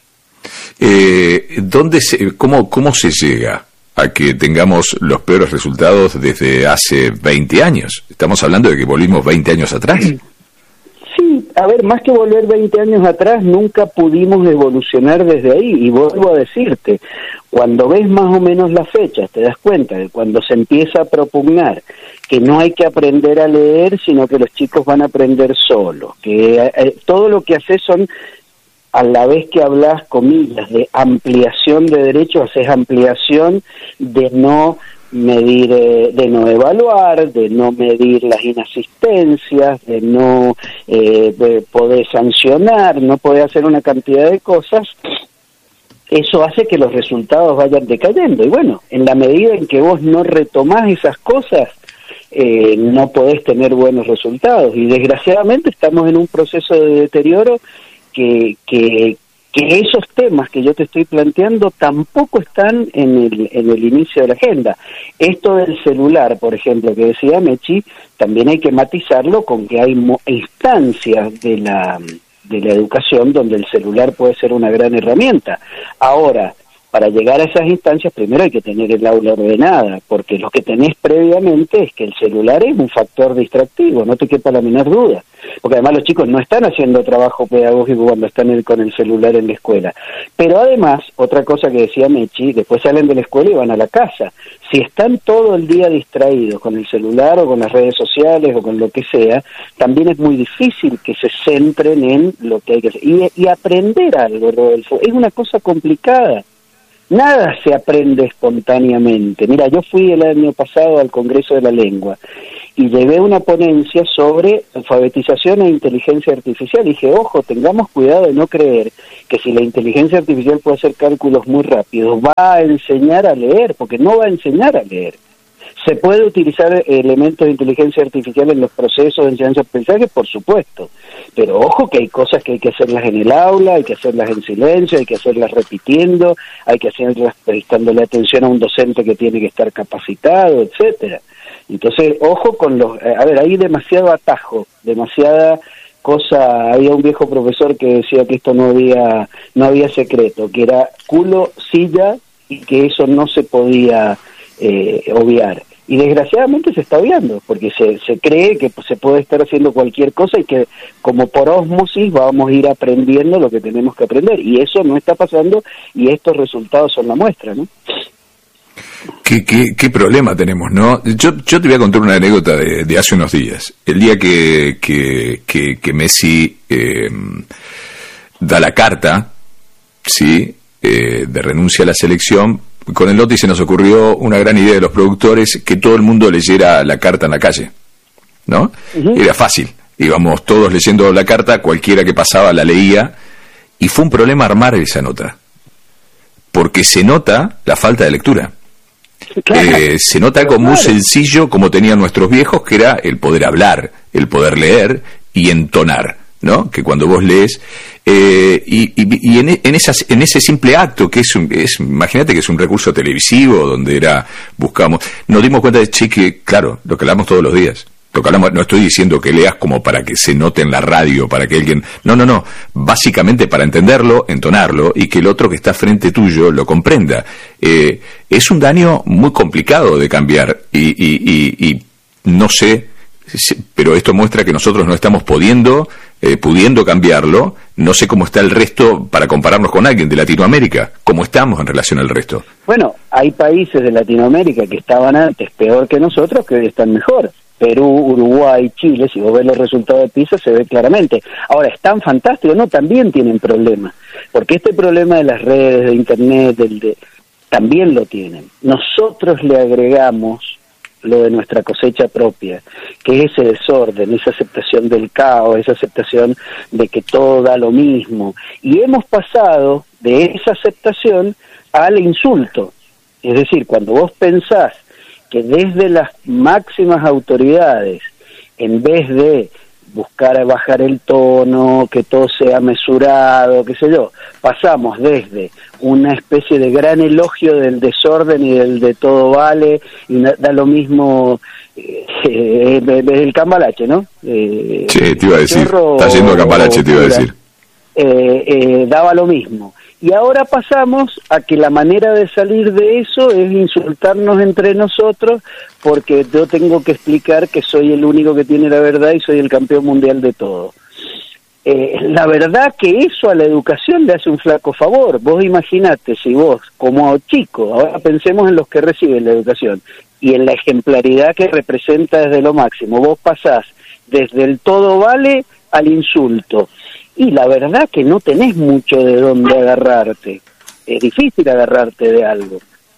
Eh, ¿dónde se, cómo, ¿Cómo se llega a que tengamos los peores resultados desde hace veinte años? Estamos hablando de que volvimos veinte años atrás. Sí, a ver, más que volver veinte años atrás, nunca pudimos evolucionar desde ahí. Y vuelvo a decirte, cuando ves más o menos las fechas, te das cuenta que cuando se empieza a propugnar que no hay que aprender a leer, sino que los chicos van a aprender solos, que eh, todo lo que haces son, a la vez que hablas, comillas, de ampliación de derechos, haces ampliación de no medir, eh, de no evaluar, de no medir las inasistencias, de no eh, de poder sancionar, no poder hacer una cantidad de cosas. Eso hace que los resultados vayan decayendo. Y bueno, en la medida en que vos no retomás esas cosas, eh, no podés tener buenos resultados. Y desgraciadamente estamos en un proceso de deterioro que, que, que esos temas que yo te estoy planteando tampoco están en el, en el inicio de la agenda. Esto del celular, por ejemplo, que decía Mechi, también hay que matizarlo con que hay mo- instancias de la, de la educación donde el celular puede ser una gran herramienta. Ahora, para llegar a esas instancias, primero hay que tener el aula ordenada, porque lo que tenés previamente es que el celular es un factor distractivo, no te quepa la menor duda. Porque además los chicos no están haciendo trabajo pedagógico cuando están el, con el celular en la escuela. Pero además, otra cosa que decía Mechi, después salen de la escuela y van a la casa. Si están todo el día distraídos con el celular o con las redes sociales o con lo que sea, también es muy difícil que se centren en lo que hay que hacer. Y, y aprender algo, Rodolfo, es una cosa complicada. Nada se aprende espontáneamente. Mira, yo fui el año pasado al Congreso de la Lengua y llevé una ponencia sobre alfabetización e inteligencia artificial. Y dije, ojo, tengamos cuidado de no creer que si la inteligencia artificial puede hacer cálculos muy rápidos, va a enseñar a leer, porque no va a enseñar a leer. ¿Se puede utilizar elementos de inteligencia artificial en los procesos de enseñanza-aprendizaje? Por supuesto. Pero ojo que hay cosas que hay que hacerlas en el aula, hay que hacerlas en silencio, hay que hacerlas repitiendo, hay que hacerlas prestándole atención a un docente que tiene que estar capacitado, etcétera. Entonces, ojo con los... A ver, hay demasiado atajo, demasiada cosa... Había un viejo profesor que decía que esto no había, no había secreto, que era culo, silla, y que eso no se podía eh, obviar. Y desgraciadamente se está obviando, porque se, se cree que se puede estar haciendo cualquier cosa y que como por ósmosis vamos a ir aprendiendo lo que tenemos que aprender. Y eso no está pasando y estos resultados son la muestra, ¿no? ¿Qué, qué, qué problema tenemos, ¿no? Yo, yo te voy a contar una anécdota de, de hace unos días. El día que, que, que, que Messi eh, da la carta, ¿sí?, eh, de renuncia a la selección, con el Lotti se nos ocurrió una gran idea de los productores, que todo el mundo leyera la carta en la calle, ¿no? Uh-huh. Era fácil, íbamos todos leyendo la carta, cualquiera que pasaba la leía, y fue un problema armar esa nota, porque se nota la falta de lectura. Claro. Eh, se nota como muy sencillo, como tenían nuestros viejos, que era el poder hablar, el poder leer y entonar, ¿no? Que cuando vos lees, eh, y, y, y en, en, esas, en ese simple acto, que es, un, es imagínate que es un recurso televisivo, donde era, buscamos, nos dimos cuenta de, che, que, claro, lo que hablamos todos los días, lo que hablamos, no estoy diciendo que leas como para que se note en la radio, para que alguien, no, no, no, básicamente para entenderlo, entonarlo, y que el otro que está frente tuyo lo comprenda. Eh, es un daño muy complicado de cambiar, y, y, y, y no sé, pero esto muestra que nosotros no estamos pudiendo, eh, pudiendo cambiarlo. No sé cómo está el resto para compararnos con alguien de Latinoamérica, cómo estamos en relación al resto. Bueno, hay países de Latinoamérica que estaban antes peor que nosotros, que hoy están mejor. Perú, Uruguay, Chile, si vos ves los resultados de PISA se ve claramente. Ahora, ¿están fantásticos? No, también tienen problemas, porque este problema de las redes, de internet, del de, también lo tienen. Nosotros le agregamos lo de nuestra cosecha propia, que es ese desorden, esa aceptación del caos, esa aceptación de que todo da lo mismo, y hemos pasado de esa aceptación al insulto. Es decir, cuando vos pensás que desde las máximas autoridades, en vez de buscar bajar el tono, que todo sea mesurado, qué sé yo, pasamos desde una especie de gran elogio del desorden y del de todo vale, y da lo mismo, eh, eh, el cambalache, ¿no? Eh, sí, te iba a decir, está yendo a cambalache, te iba a decir. Eh, eh, daba lo mismo. Y ahora pasamos a que la manera de salir de eso es insultarnos entre nosotros, porque yo tengo que explicar que soy el único que tiene la verdad y soy el campeón mundial de todo. Eh, la verdad que eso a la educación le hace un flaco favor. Vos imaginate si vos, como chico, ahora pensemos en los que reciben la educación, y en la ejemplaridad que representa desde lo máximo, vos pasás desde el todo vale al insulto, y la verdad que no tenés mucho de dónde agarrarte, es difícil agarrarte de algo,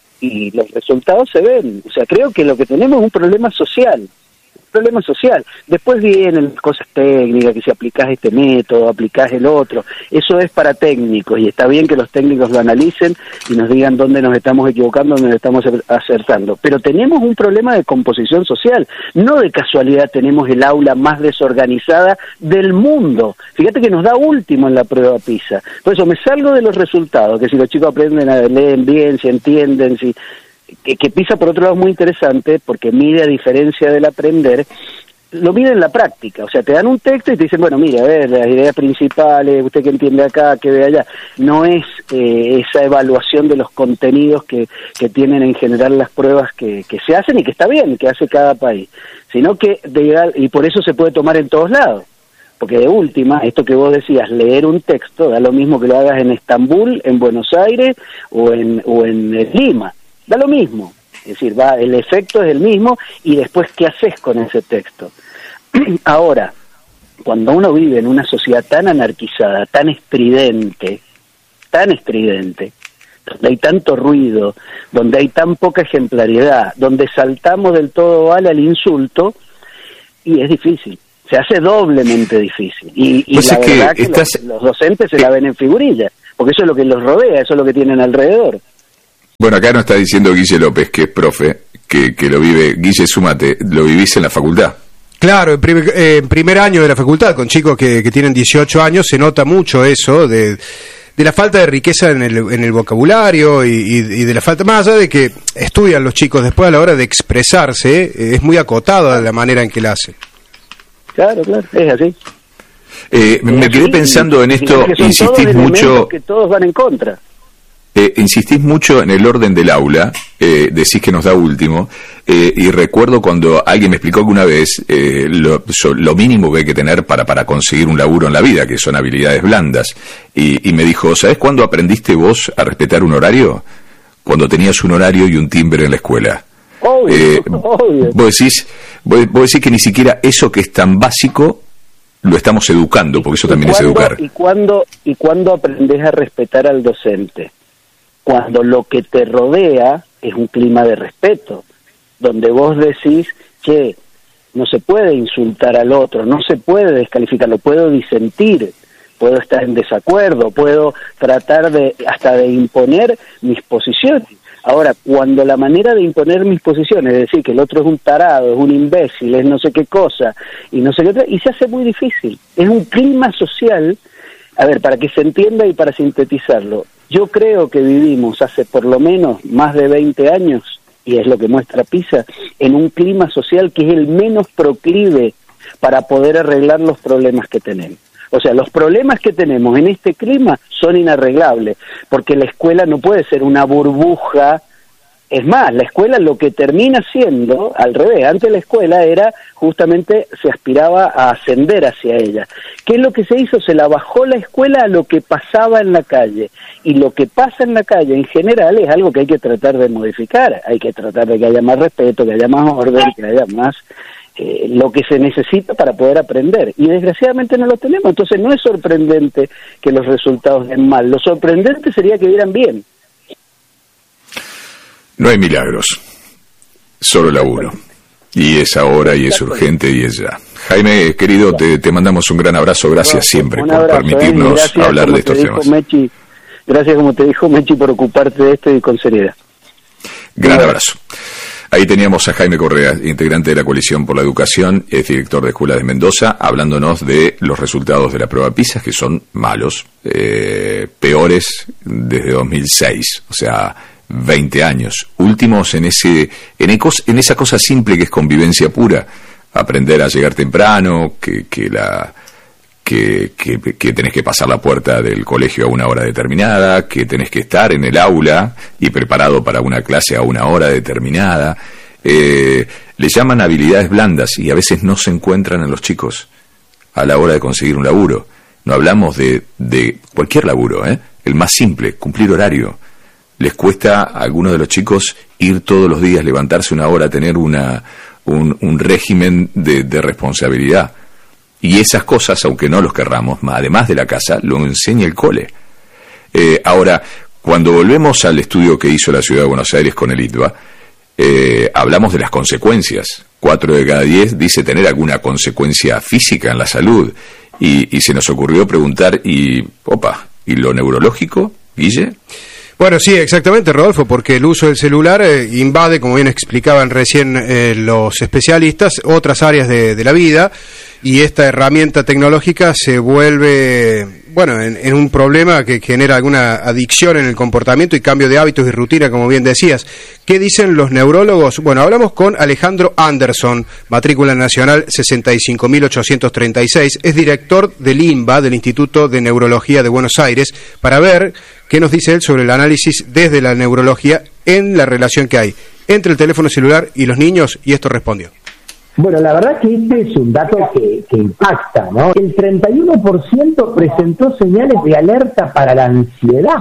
y los resultados se ven. O sea, creo que lo que tenemos es un problema social, un problema social. Después vienen cosas técnicas, que si aplicás este método, aplicás el otro, eso es para técnicos, y está bien que los técnicos lo analicen y nos digan dónde nos estamos equivocando, dónde nos estamos acertando, pero tenemos un problema de composición social. No de casualidad tenemos el aula más desorganizada del mundo. Fíjate que nos da último en la prueba PISA. Por eso me salgo de los resultados, que si los chicos aprenden a leer bien, si entienden, si que, que PISA por otro lado es muy interesante, porque mide, a diferencia del aprender, lo mide en la práctica. O sea, te dan un texto y te dicen, bueno, mira, a ver, las ideas principales, usted que entiende acá, que ve allá. No es eh, esa evaluación de los contenidos que, que tienen en general las pruebas que, que se hacen y que está bien, que hace cada país, sino que, de, y por eso se puede tomar en todos lados. Porque de última, esto que vos decías, leer un texto, da lo mismo que lo hagas en Estambul, en Buenos Aires o en, o en Lima. Da lo mismo, es decir, va, el efecto es el mismo, y después, ¿qué haces con ese texto? Ahora, cuando uno vive en una sociedad tan anarquizada, tan estridente, tan estridente, donde hay tanto ruido, donde hay tan poca ejemplaridad, donde saltamos del todo vale al insulto, y es difícil. Se hace doblemente difícil. Y, y Pues la es que verdad que, estás- los, los docentes se la ven en figurilla, porque eso es lo que los rodea, eso es lo que tienen alrededor. Bueno, acá nos está diciendo Guille López, que es profe, que, que lo vive. Guille, súmate, lo vivís en la facultad. Claro, en primer, eh, en primer año de la facultad, con chicos que, que tienen dieciocho años, se nota mucho eso de, de la falta de riqueza en el, en el vocabulario y, y, y de la falta, más allá de que estudian los chicos después a la hora de expresarse, eh, es muy acotada la manera en que la hacen. Claro, claro, es así. Eh, me quedé pensando en esto, Que son insistís todos elementos mucho... que todos van en contra. Eh, insistís mucho en el orden del aula, eh, decís que nos da último, eh, y recuerdo cuando alguien me explicó alguna vez eh, lo, so- lo mínimo que hay que tener para, para conseguir un laburo en la vida, que son habilidades blandas, y, y me dijo, ¿sabés cuándo aprendiste vos a respetar un horario? Cuando tenías un horario y un timbre en la escuela. Obvio, Eh, obvio. Vos decís, vos, vos decís que ni siquiera eso que es tan básico lo estamos educando, porque eso también es ¿Cuándo- educar. ¿Y cuándo, y cuándo aprendes a respetar al docente? Cuando lo que te rodea es un clima de respeto, donde vos decís que no se puede insultar al otro, no se puede descalificarlo, puedo disentir, puedo estar en desacuerdo, puedo tratar de hasta de imponer mis posiciones. Ahora, cuando la manera de imponer mis posiciones es decir que el otro es un tarado, es un imbécil, es no sé qué cosa, y no sé qué otra, y se hace muy difícil. Es un clima social, a ver, para que se entienda y para sintetizarlo, yo creo que vivimos hace por lo menos más de veinte años, y es lo que muestra PISA, en un clima social que es el menos proclive para poder arreglar los problemas que tenemos. O sea, los problemas que tenemos en este clima son inarreglables, porque la escuela no puede ser una burbuja. Es más, la escuela lo que termina siendo, al revés, antes la escuela era, justamente, se aspiraba a ascender hacia ella. ¿Qué es lo que se hizo? Se la bajó la escuela a lo que pasaba en la calle. Y lo que pasa en la calle, en general, es algo que hay que tratar de modificar. Hay que tratar de que haya más respeto, que haya más orden, que haya más... Eh, lo que se necesita para poder aprender, y desgraciadamente no lo tenemos. Entonces no es sorprendente que los resultados den mal, lo sorprendente sería que dieran bien. No hay milagros, solo laburo. Y es ahora, y es urgente, y es ya. Jaime, querido, te, te mandamos un gran abrazo. Gracias siempre Un por abrazo, permitirnos eh, y gracias, hablar como de te estos dijo temas. Mechi, gracias, como te dijo Mechi, por ocuparte de esto y con seriedad. Gran abrazo. Ahí teníamos a Jaime Correa, integrante de la Coalición por la Educación, es director de Escuela de Mendoza, hablándonos de los resultados de la prueba PISA, que son malos, eh, peores desde dos mil seis, o sea, veinte años. Últimos en ese en, ecos, en esa cosa simple que es convivencia pura, aprender a llegar temprano, que, que la... Que, que, que tenés que pasar la puerta del colegio a una hora determinada, que tenés que estar en el aula y preparado para una clase a una hora determinada. Eh, le llaman habilidades blandas y a veces no se encuentran en los chicos a la hora de conseguir un laburo. No hablamos de, de cualquier laburo, ¿eh? El más simple, cumplir horario. Les cuesta a algunos de los chicos ir todos los días, levantarse una hora, tener una, un, un régimen de, de responsabilidad. Y esas cosas, aunque no los querramos, además de la casa, lo enseña el cole. Eh, ahora, cuando volvemos al estudio que hizo la Ciudad de Buenos Aires con el I T B A, eh, hablamos de las consecuencias. Cuatro de cada diez dice tener alguna consecuencia física en la salud. Y, y se nos ocurrió preguntar, y, opa, ¿y lo neurológico, Guille? Bueno, sí, exactamente, Rodolfo, porque el uso del celular eh, invade, como bien explicaban recién eh, los especialistas, otras áreas de, de la vida, y esta herramienta tecnológica se vuelve, bueno, en, en un problema que genera alguna adicción en el comportamiento y cambio de hábitos y rutina, como bien decías. ¿Qué dicen los neurólogos? Bueno, hablamos con Alejandro Anderson, matrícula nacional sesenta y cinco mil ochocientos treinta y seis, es director del I N B A, del Instituto de Neurología de Buenos Aires, para ver qué nos dice él sobre el análisis desde la neurología en la relación que hay entre el teléfono celular y los niños, y esto respondió. Bueno, la verdad que este es un dato que, que impacta, ¿no? El treinta y uno por ciento presentó señales de alerta para la ansiedad,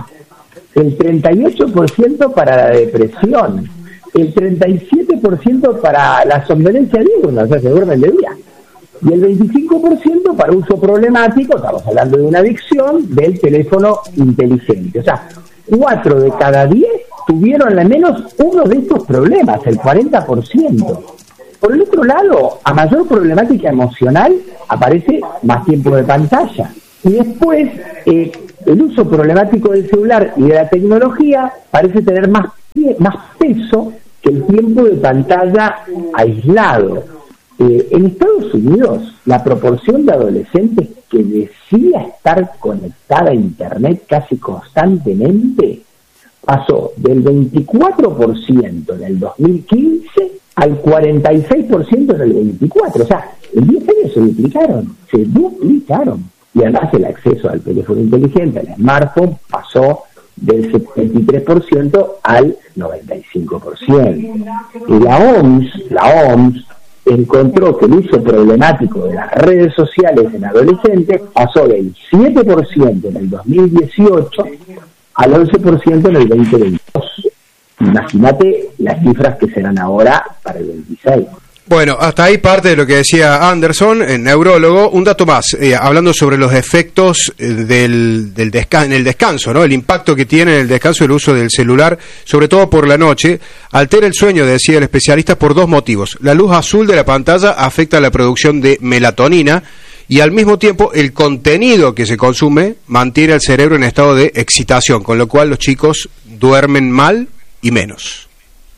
el treinta y ocho por ciento para la depresión, el treinta y siete por ciento para la somnolencia diurna, o sea, se duermen de día, y el veinticinco por ciento para uso problemático, estamos hablando de una adicción, del teléfono inteligente. O sea, cuatro de cada diez tuvieron al menos uno de estos problemas, el cuarenta por ciento. Por el otro lado, a mayor problemática emocional, aparece más tiempo de pantalla. Y después, eh, el uso problemático del celular y de la tecnología parece tener más, más peso que el tiempo de pantalla aislado. Eh, en Estados Unidos, la proporción de adolescentes que decía estar conectada a Internet casi constantemente pasó del veinticuatro por ciento en el dos mil quince al cuarenta y seis por ciento en el veinticuatro. O sea, en diez años se duplicaron, se duplicaron. Y además el acceso al teléfono inteligente, al smartphone, pasó del setenta y tres por ciento al noventa y cinco por ciento. Y la O M S, la O M S encontró que el uso problemático de las redes sociales en adolescentes pasó del siete por ciento en el dos mil dieciocho al once por ciento en el veinte veintidós. Imagínate las cifras que serán ahora para el veintiséis. Bueno, hasta ahí parte de lo que decía Anderson, el neurólogo. Un dato más, eh, hablando sobre los efectos eh, del, del descan- en el descanso, ¿no? El impacto que tiene en el descanso el uso del celular, sobre todo por la noche, altera el sueño, decía el especialista, por dos motivos. La luz azul de la pantalla afecta la producción de melatonina y al mismo tiempo el contenido que se consume mantiene al cerebro en estado de excitación, con lo cual los chicos duermen mal y menos.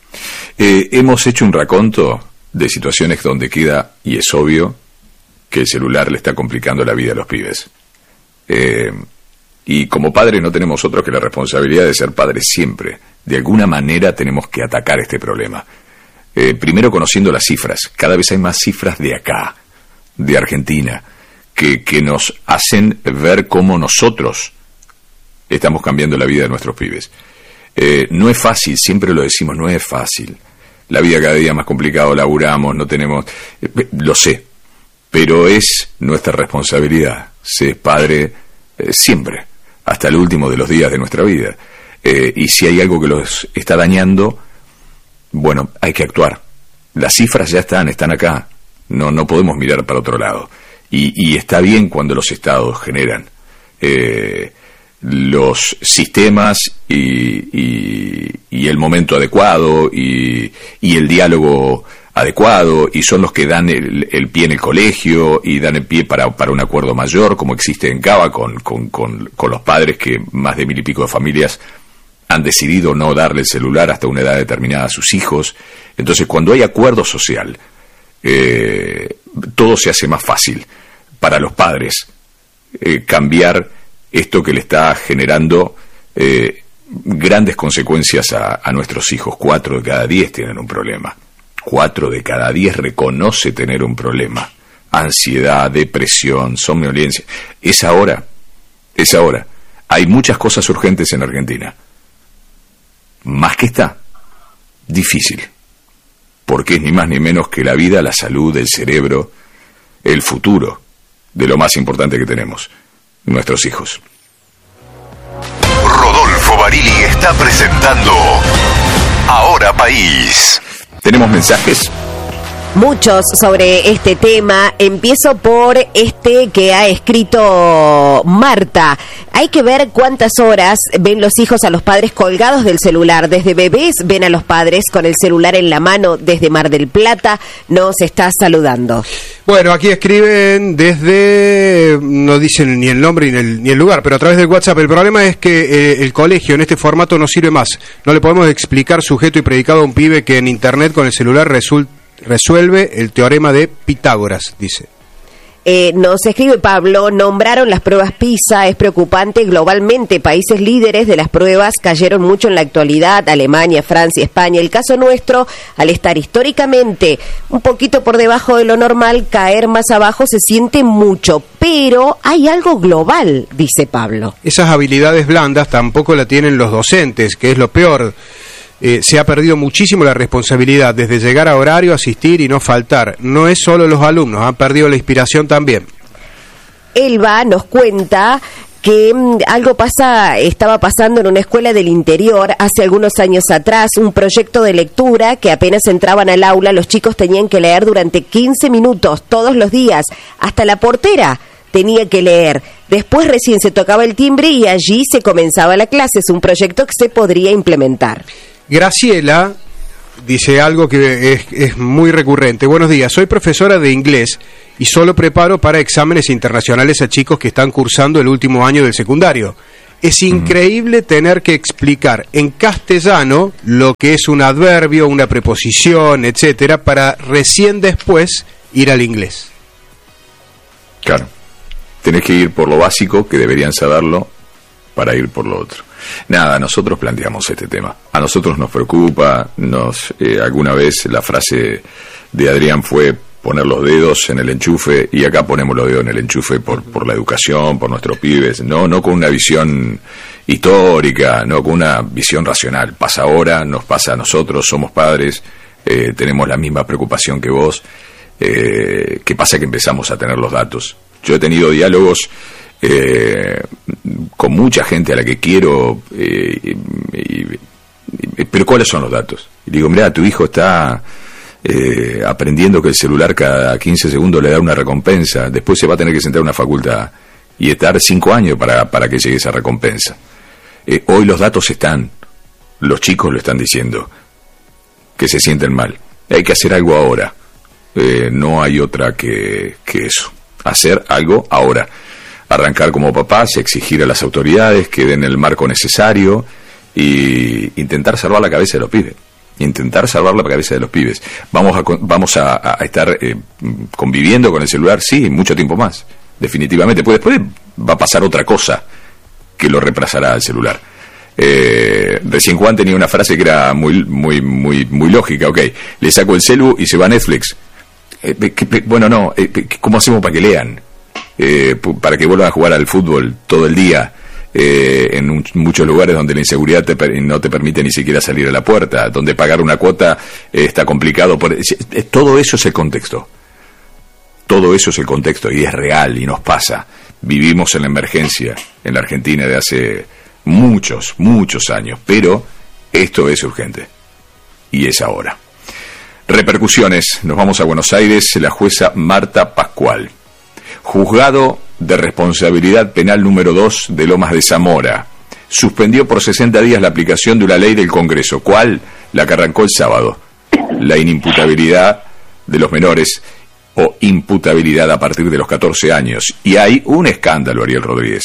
Eh, hemos hecho un raconto de situaciones donde queda, y es obvio, que el celular le está complicando la vida a los pibes. Eh, y como padres no tenemos otros que la responsabilidad de ser padres siempre. De alguna manera tenemos que atacar este problema. Eh, primero conociendo las cifras. Cada vez hay más cifras de acá, de Argentina, que, que nos hacen ver cómo nosotros estamos cambiando la vida de nuestros pibes. Eh, no es fácil, siempre lo decimos, no es fácil. La vida cada día más complicado, laburamos, no tenemos... Eh, lo sé, pero es nuestra responsabilidad ser padre eh, siempre, hasta el último de los días de nuestra vida. Eh, y si hay algo que los está dañando, bueno, hay que actuar. Las cifras ya están, están acá. No, no podemos mirar para otro lado. Y, y está bien cuando los estados generan eh, los sistemas y, y, y el momento adecuado y, y el diálogo adecuado, y son los que dan el, el pie en el colegio y dan el pie para, para un acuerdo mayor, como existe en Cava con, con, con, con los padres, que más de mil y pico de familias han decidido no darle el celular hasta una edad determinada a sus hijos. Entonces, cuando hay acuerdo social, eh, todo se hace más fácil para los padres eh, cambiar esto que le está generando eh, grandes consecuencias a, a nuestros hijos. Cuatro de cada diez tienen un problema. Cuatro de cada diez reconoce tener un problema. Ansiedad, depresión, somnolencia. Es ahora, es ahora. Hay muchas cosas urgentes en Argentina. Más que está, difícil. Porque es ni más ni menos que la vida, la salud, el cerebro, el futuro de lo más importante que tenemos, nuestros hijos. Rodolfo Barili está presentando Ahora País. ¿Tenemos mensajes? Muchos sobre este tema. Empiezo por este que ha escrito Marta. Hay que ver cuántas horas ven los hijos a los padres colgados del celular. Desde bebés ven a los padres con el celular en la mano. Desde Mar del Plata nos está saludando. Bueno, aquí escriben desde, no dicen ni el nombre ni el, ni el lugar, pero a través del WhatsApp. El problema es que eh, el colegio en este formato no sirve más. No le podemos explicar sujeto y predicado a un pibe que en internet con el celular resulta resuelve el teorema de Pitágoras, dice. Eh, nos escribe Pablo, nombraron las pruebas PISA, es preocupante globalmente, países líderes de las pruebas cayeron mucho en la actualidad, Alemania, Francia, España. El caso nuestro, al estar históricamente un poquito por debajo de lo normal, caer más abajo se siente mucho, pero hay algo global, dice Pablo. Esas habilidades blandas tampoco la tienen los docentes, que es lo peor. Eh, se ha perdido muchísimo la responsabilidad, desde llegar a horario, asistir y no faltar. No es solo los alumnos, han perdido la inspiración también. Elba nos cuenta que mmm, algo pasa, estaba pasando en una escuela del interior hace algunos años atrás, un proyecto de lectura que apenas entraban al aula, los chicos tenían que leer durante quince minutos todos los días, hasta la portera tenía que leer. Después recién se tocaba el timbre y allí se comenzaba la clase. Es un proyecto que se podría implementar. Graciela dice algo que es, es muy recurrente. Buenos días, soy profesora de inglés y solo preparo para exámenes internacionales a chicos que están cursando el último año del secundario. Es increíble tener que explicar en castellano lo que es un adverbio, una preposición, etcétera, para recién después ir al inglés. Claro. Tenés que ir por lo básico, que deberían saberlo, para ir por lo otro. Nada, nosotros planteamos este tema. A nosotros nos preocupa, nos eh, alguna vez la frase de Adrián fue poner los dedos en el enchufe, y acá ponemos los dedos en el enchufe por, por la educación, por nuestros pibes, no, no con una visión histórica, no con una visión racional. Pasa ahora, nos pasa a nosotros, somos padres, eh, tenemos la misma preocupación que vos. Eh, ¿qué pasa? Que empezamos a tener los datos. Yo he tenido diálogos eh, con mucha gente a la que quiero, eh, y, y, pero ¿cuáles son los datos? Y digo, mira, tu hijo está eh, aprendiendo que el celular cada quince segundos le da una recompensa, después se va a tener que sentar a una facultad y estar cinco años para, para que llegue esa recompensa. Eh, hoy los datos están, los chicos lo están diciendo, que se sienten mal. Hay que hacer algo ahora. Eh, no hay otra que, que eso. Hacer algo ahora. Arrancar como papás, exigir a las autoridades que den el marco necesario y intentar salvar la cabeza de los pibes. Intentar salvar la cabeza de los pibes. Vamos a, vamos a, a estar eh, conviviendo con el celular, sí, mucho tiempo más. Definitivamente. Pues después va a pasar otra cosa que lo reemplazará al celular. Eh, recién Juan tenía una frase que era muy, muy, muy, muy lógica. Ok, le saco el celu y se va a Netflix. Eh, que, bueno, no, eh, ¿cómo hacemos para que lean? Eh, para que vuelvan a jugar al fútbol todo el día, eh, en un, muchos lugares donde la inseguridad te per, no te permite ni siquiera salir a la puerta, donde pagar una cuota eh, está complicado. Por, eh, todo eso es el contexto. Todo eso es el contexto y es real y nos pasa. Vivimos en la emergencia en la Argentina de hace muchos, muchos años, pero esto es urgente y es ahora. Repercusiones. Nos vamos a Buenos Aires. La jueza Marta Pascual. Juzgado de Responsabilidad Penal número dos de Lomas de Zamora. Suspendió por sesenta días la aplicación de una ley del Congreso. ¿Cuál? La que arrancó el sábado. La inimputabilidad de los menores o imputabilidad a partir de los catorce años. Y hay un escándalo, Ariel Rodríguez.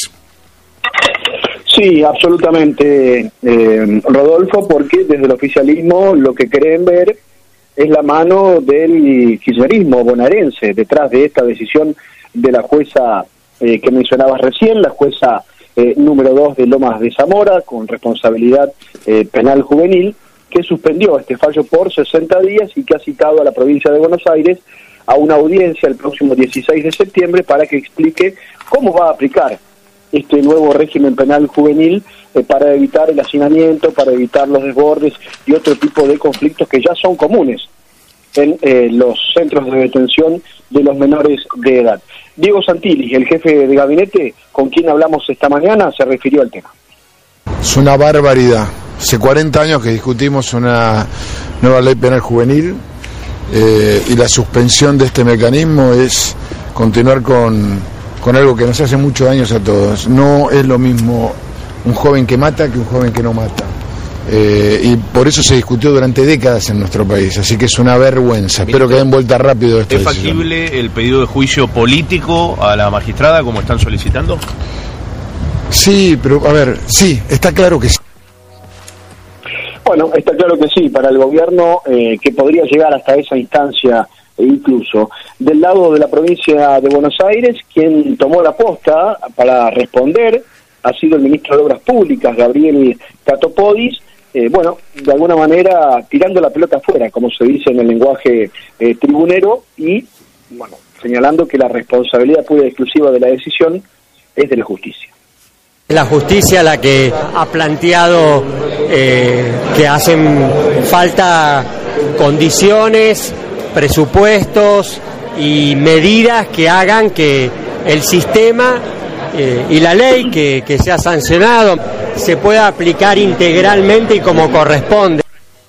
Sí, absolutamente, eh, Rodolfo, porque desde el oficialismo lo que creen ver es la mano del kirchnerismo bonaerense detrás de esta decisión de la jueza eh, que mencionabas recién, la jueza eh, número dos de Lomas de Zamora, con responsabilidad eh, penal juvenil, que suspendió este fallo por sesenta días y que ha citado a la provincia de Buenos Aires a una audiencia el próximo dieciséis de septiembre para que explique cómo va a aplicar este nuevo régimen penal juvenil eh, para evitar el hacinamiento, para evitar los desbordes y otro tipo de conflictos que ya son comunes en eh, los centros de detención de los menores de edad. Diego Santilli, el jefe de gabinete con quien hablamos esta mañana, se refirió al tema. Es una barbaridad. Hace cuarenta años que discutimos una nueva ley penal juvenil eh, y la suspensión de este mecanismo es continuar con, con algo que nos hace muchos daños a todos. No es lo mismo un joven que mata que un joven que no mata. Eh, y por eso se discutió durante décadas en nuestro país, así que es una vergüenza. Espero que den vuelta rápido esta ¿Es factible decisión. El pedido de juicio político a la magistrada como están solicitando? Sí, pero a ver, sí, está claro que sí. Bueno, está claro que sí, para el gobierno eh, que podría llegar hasta esa instancia e incluso. Del lado de la provincia de Buenos Aires, quien tomó la posta para responder ha sido el ministro de Obras Públicas, Gabriel Catopodis, eh, bueno, de alguna manera tirando la pelota afuera, como se dice en el lenguaje eh, tribunero, y bueno, señalando que la responsabilidad pura y exclusiva de la decisión es de la justicia. La justicia la que ha planteado eh, que hacen falta condiciones, presupuestos y medidas que hagan que el sistema eh, y la ley que, que se ha sancionado se pueda aplicar integralmente y como corresponde.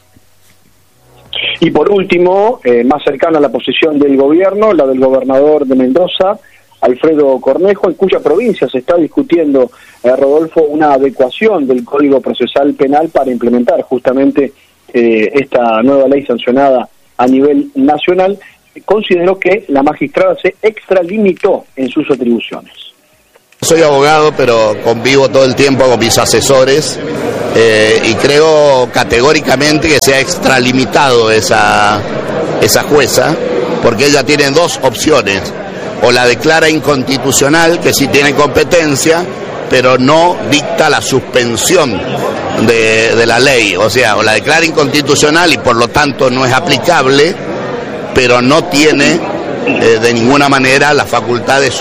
Y por último, eh, más cercano a la posición del gobierno, la del gobernador de Mendoza, Alfredo Cornejo, en cuya provincia se está discutiendo, eh, Rodolfo, una adecuación del Código Procesal Penal para implementar justamente eh, esta nueva ley sancionada a nivel nacional, consideró que la magistrada se extralimitó en sus atribuciones. Soy abogado, pero convivo todo el tiempo con mis asesores eh, y creo categóricamente que se ha extralimitado esa, esa jueza, porque ella tiene dos opciones: o la declara inconstitucional, que sí tiene competencia, pero no dicta la suspensión de, de la ley, o sea, o la declara inconstitucional y por lo tanto no es aplicable, pero no tiene eh, de ninguna manera la facultad de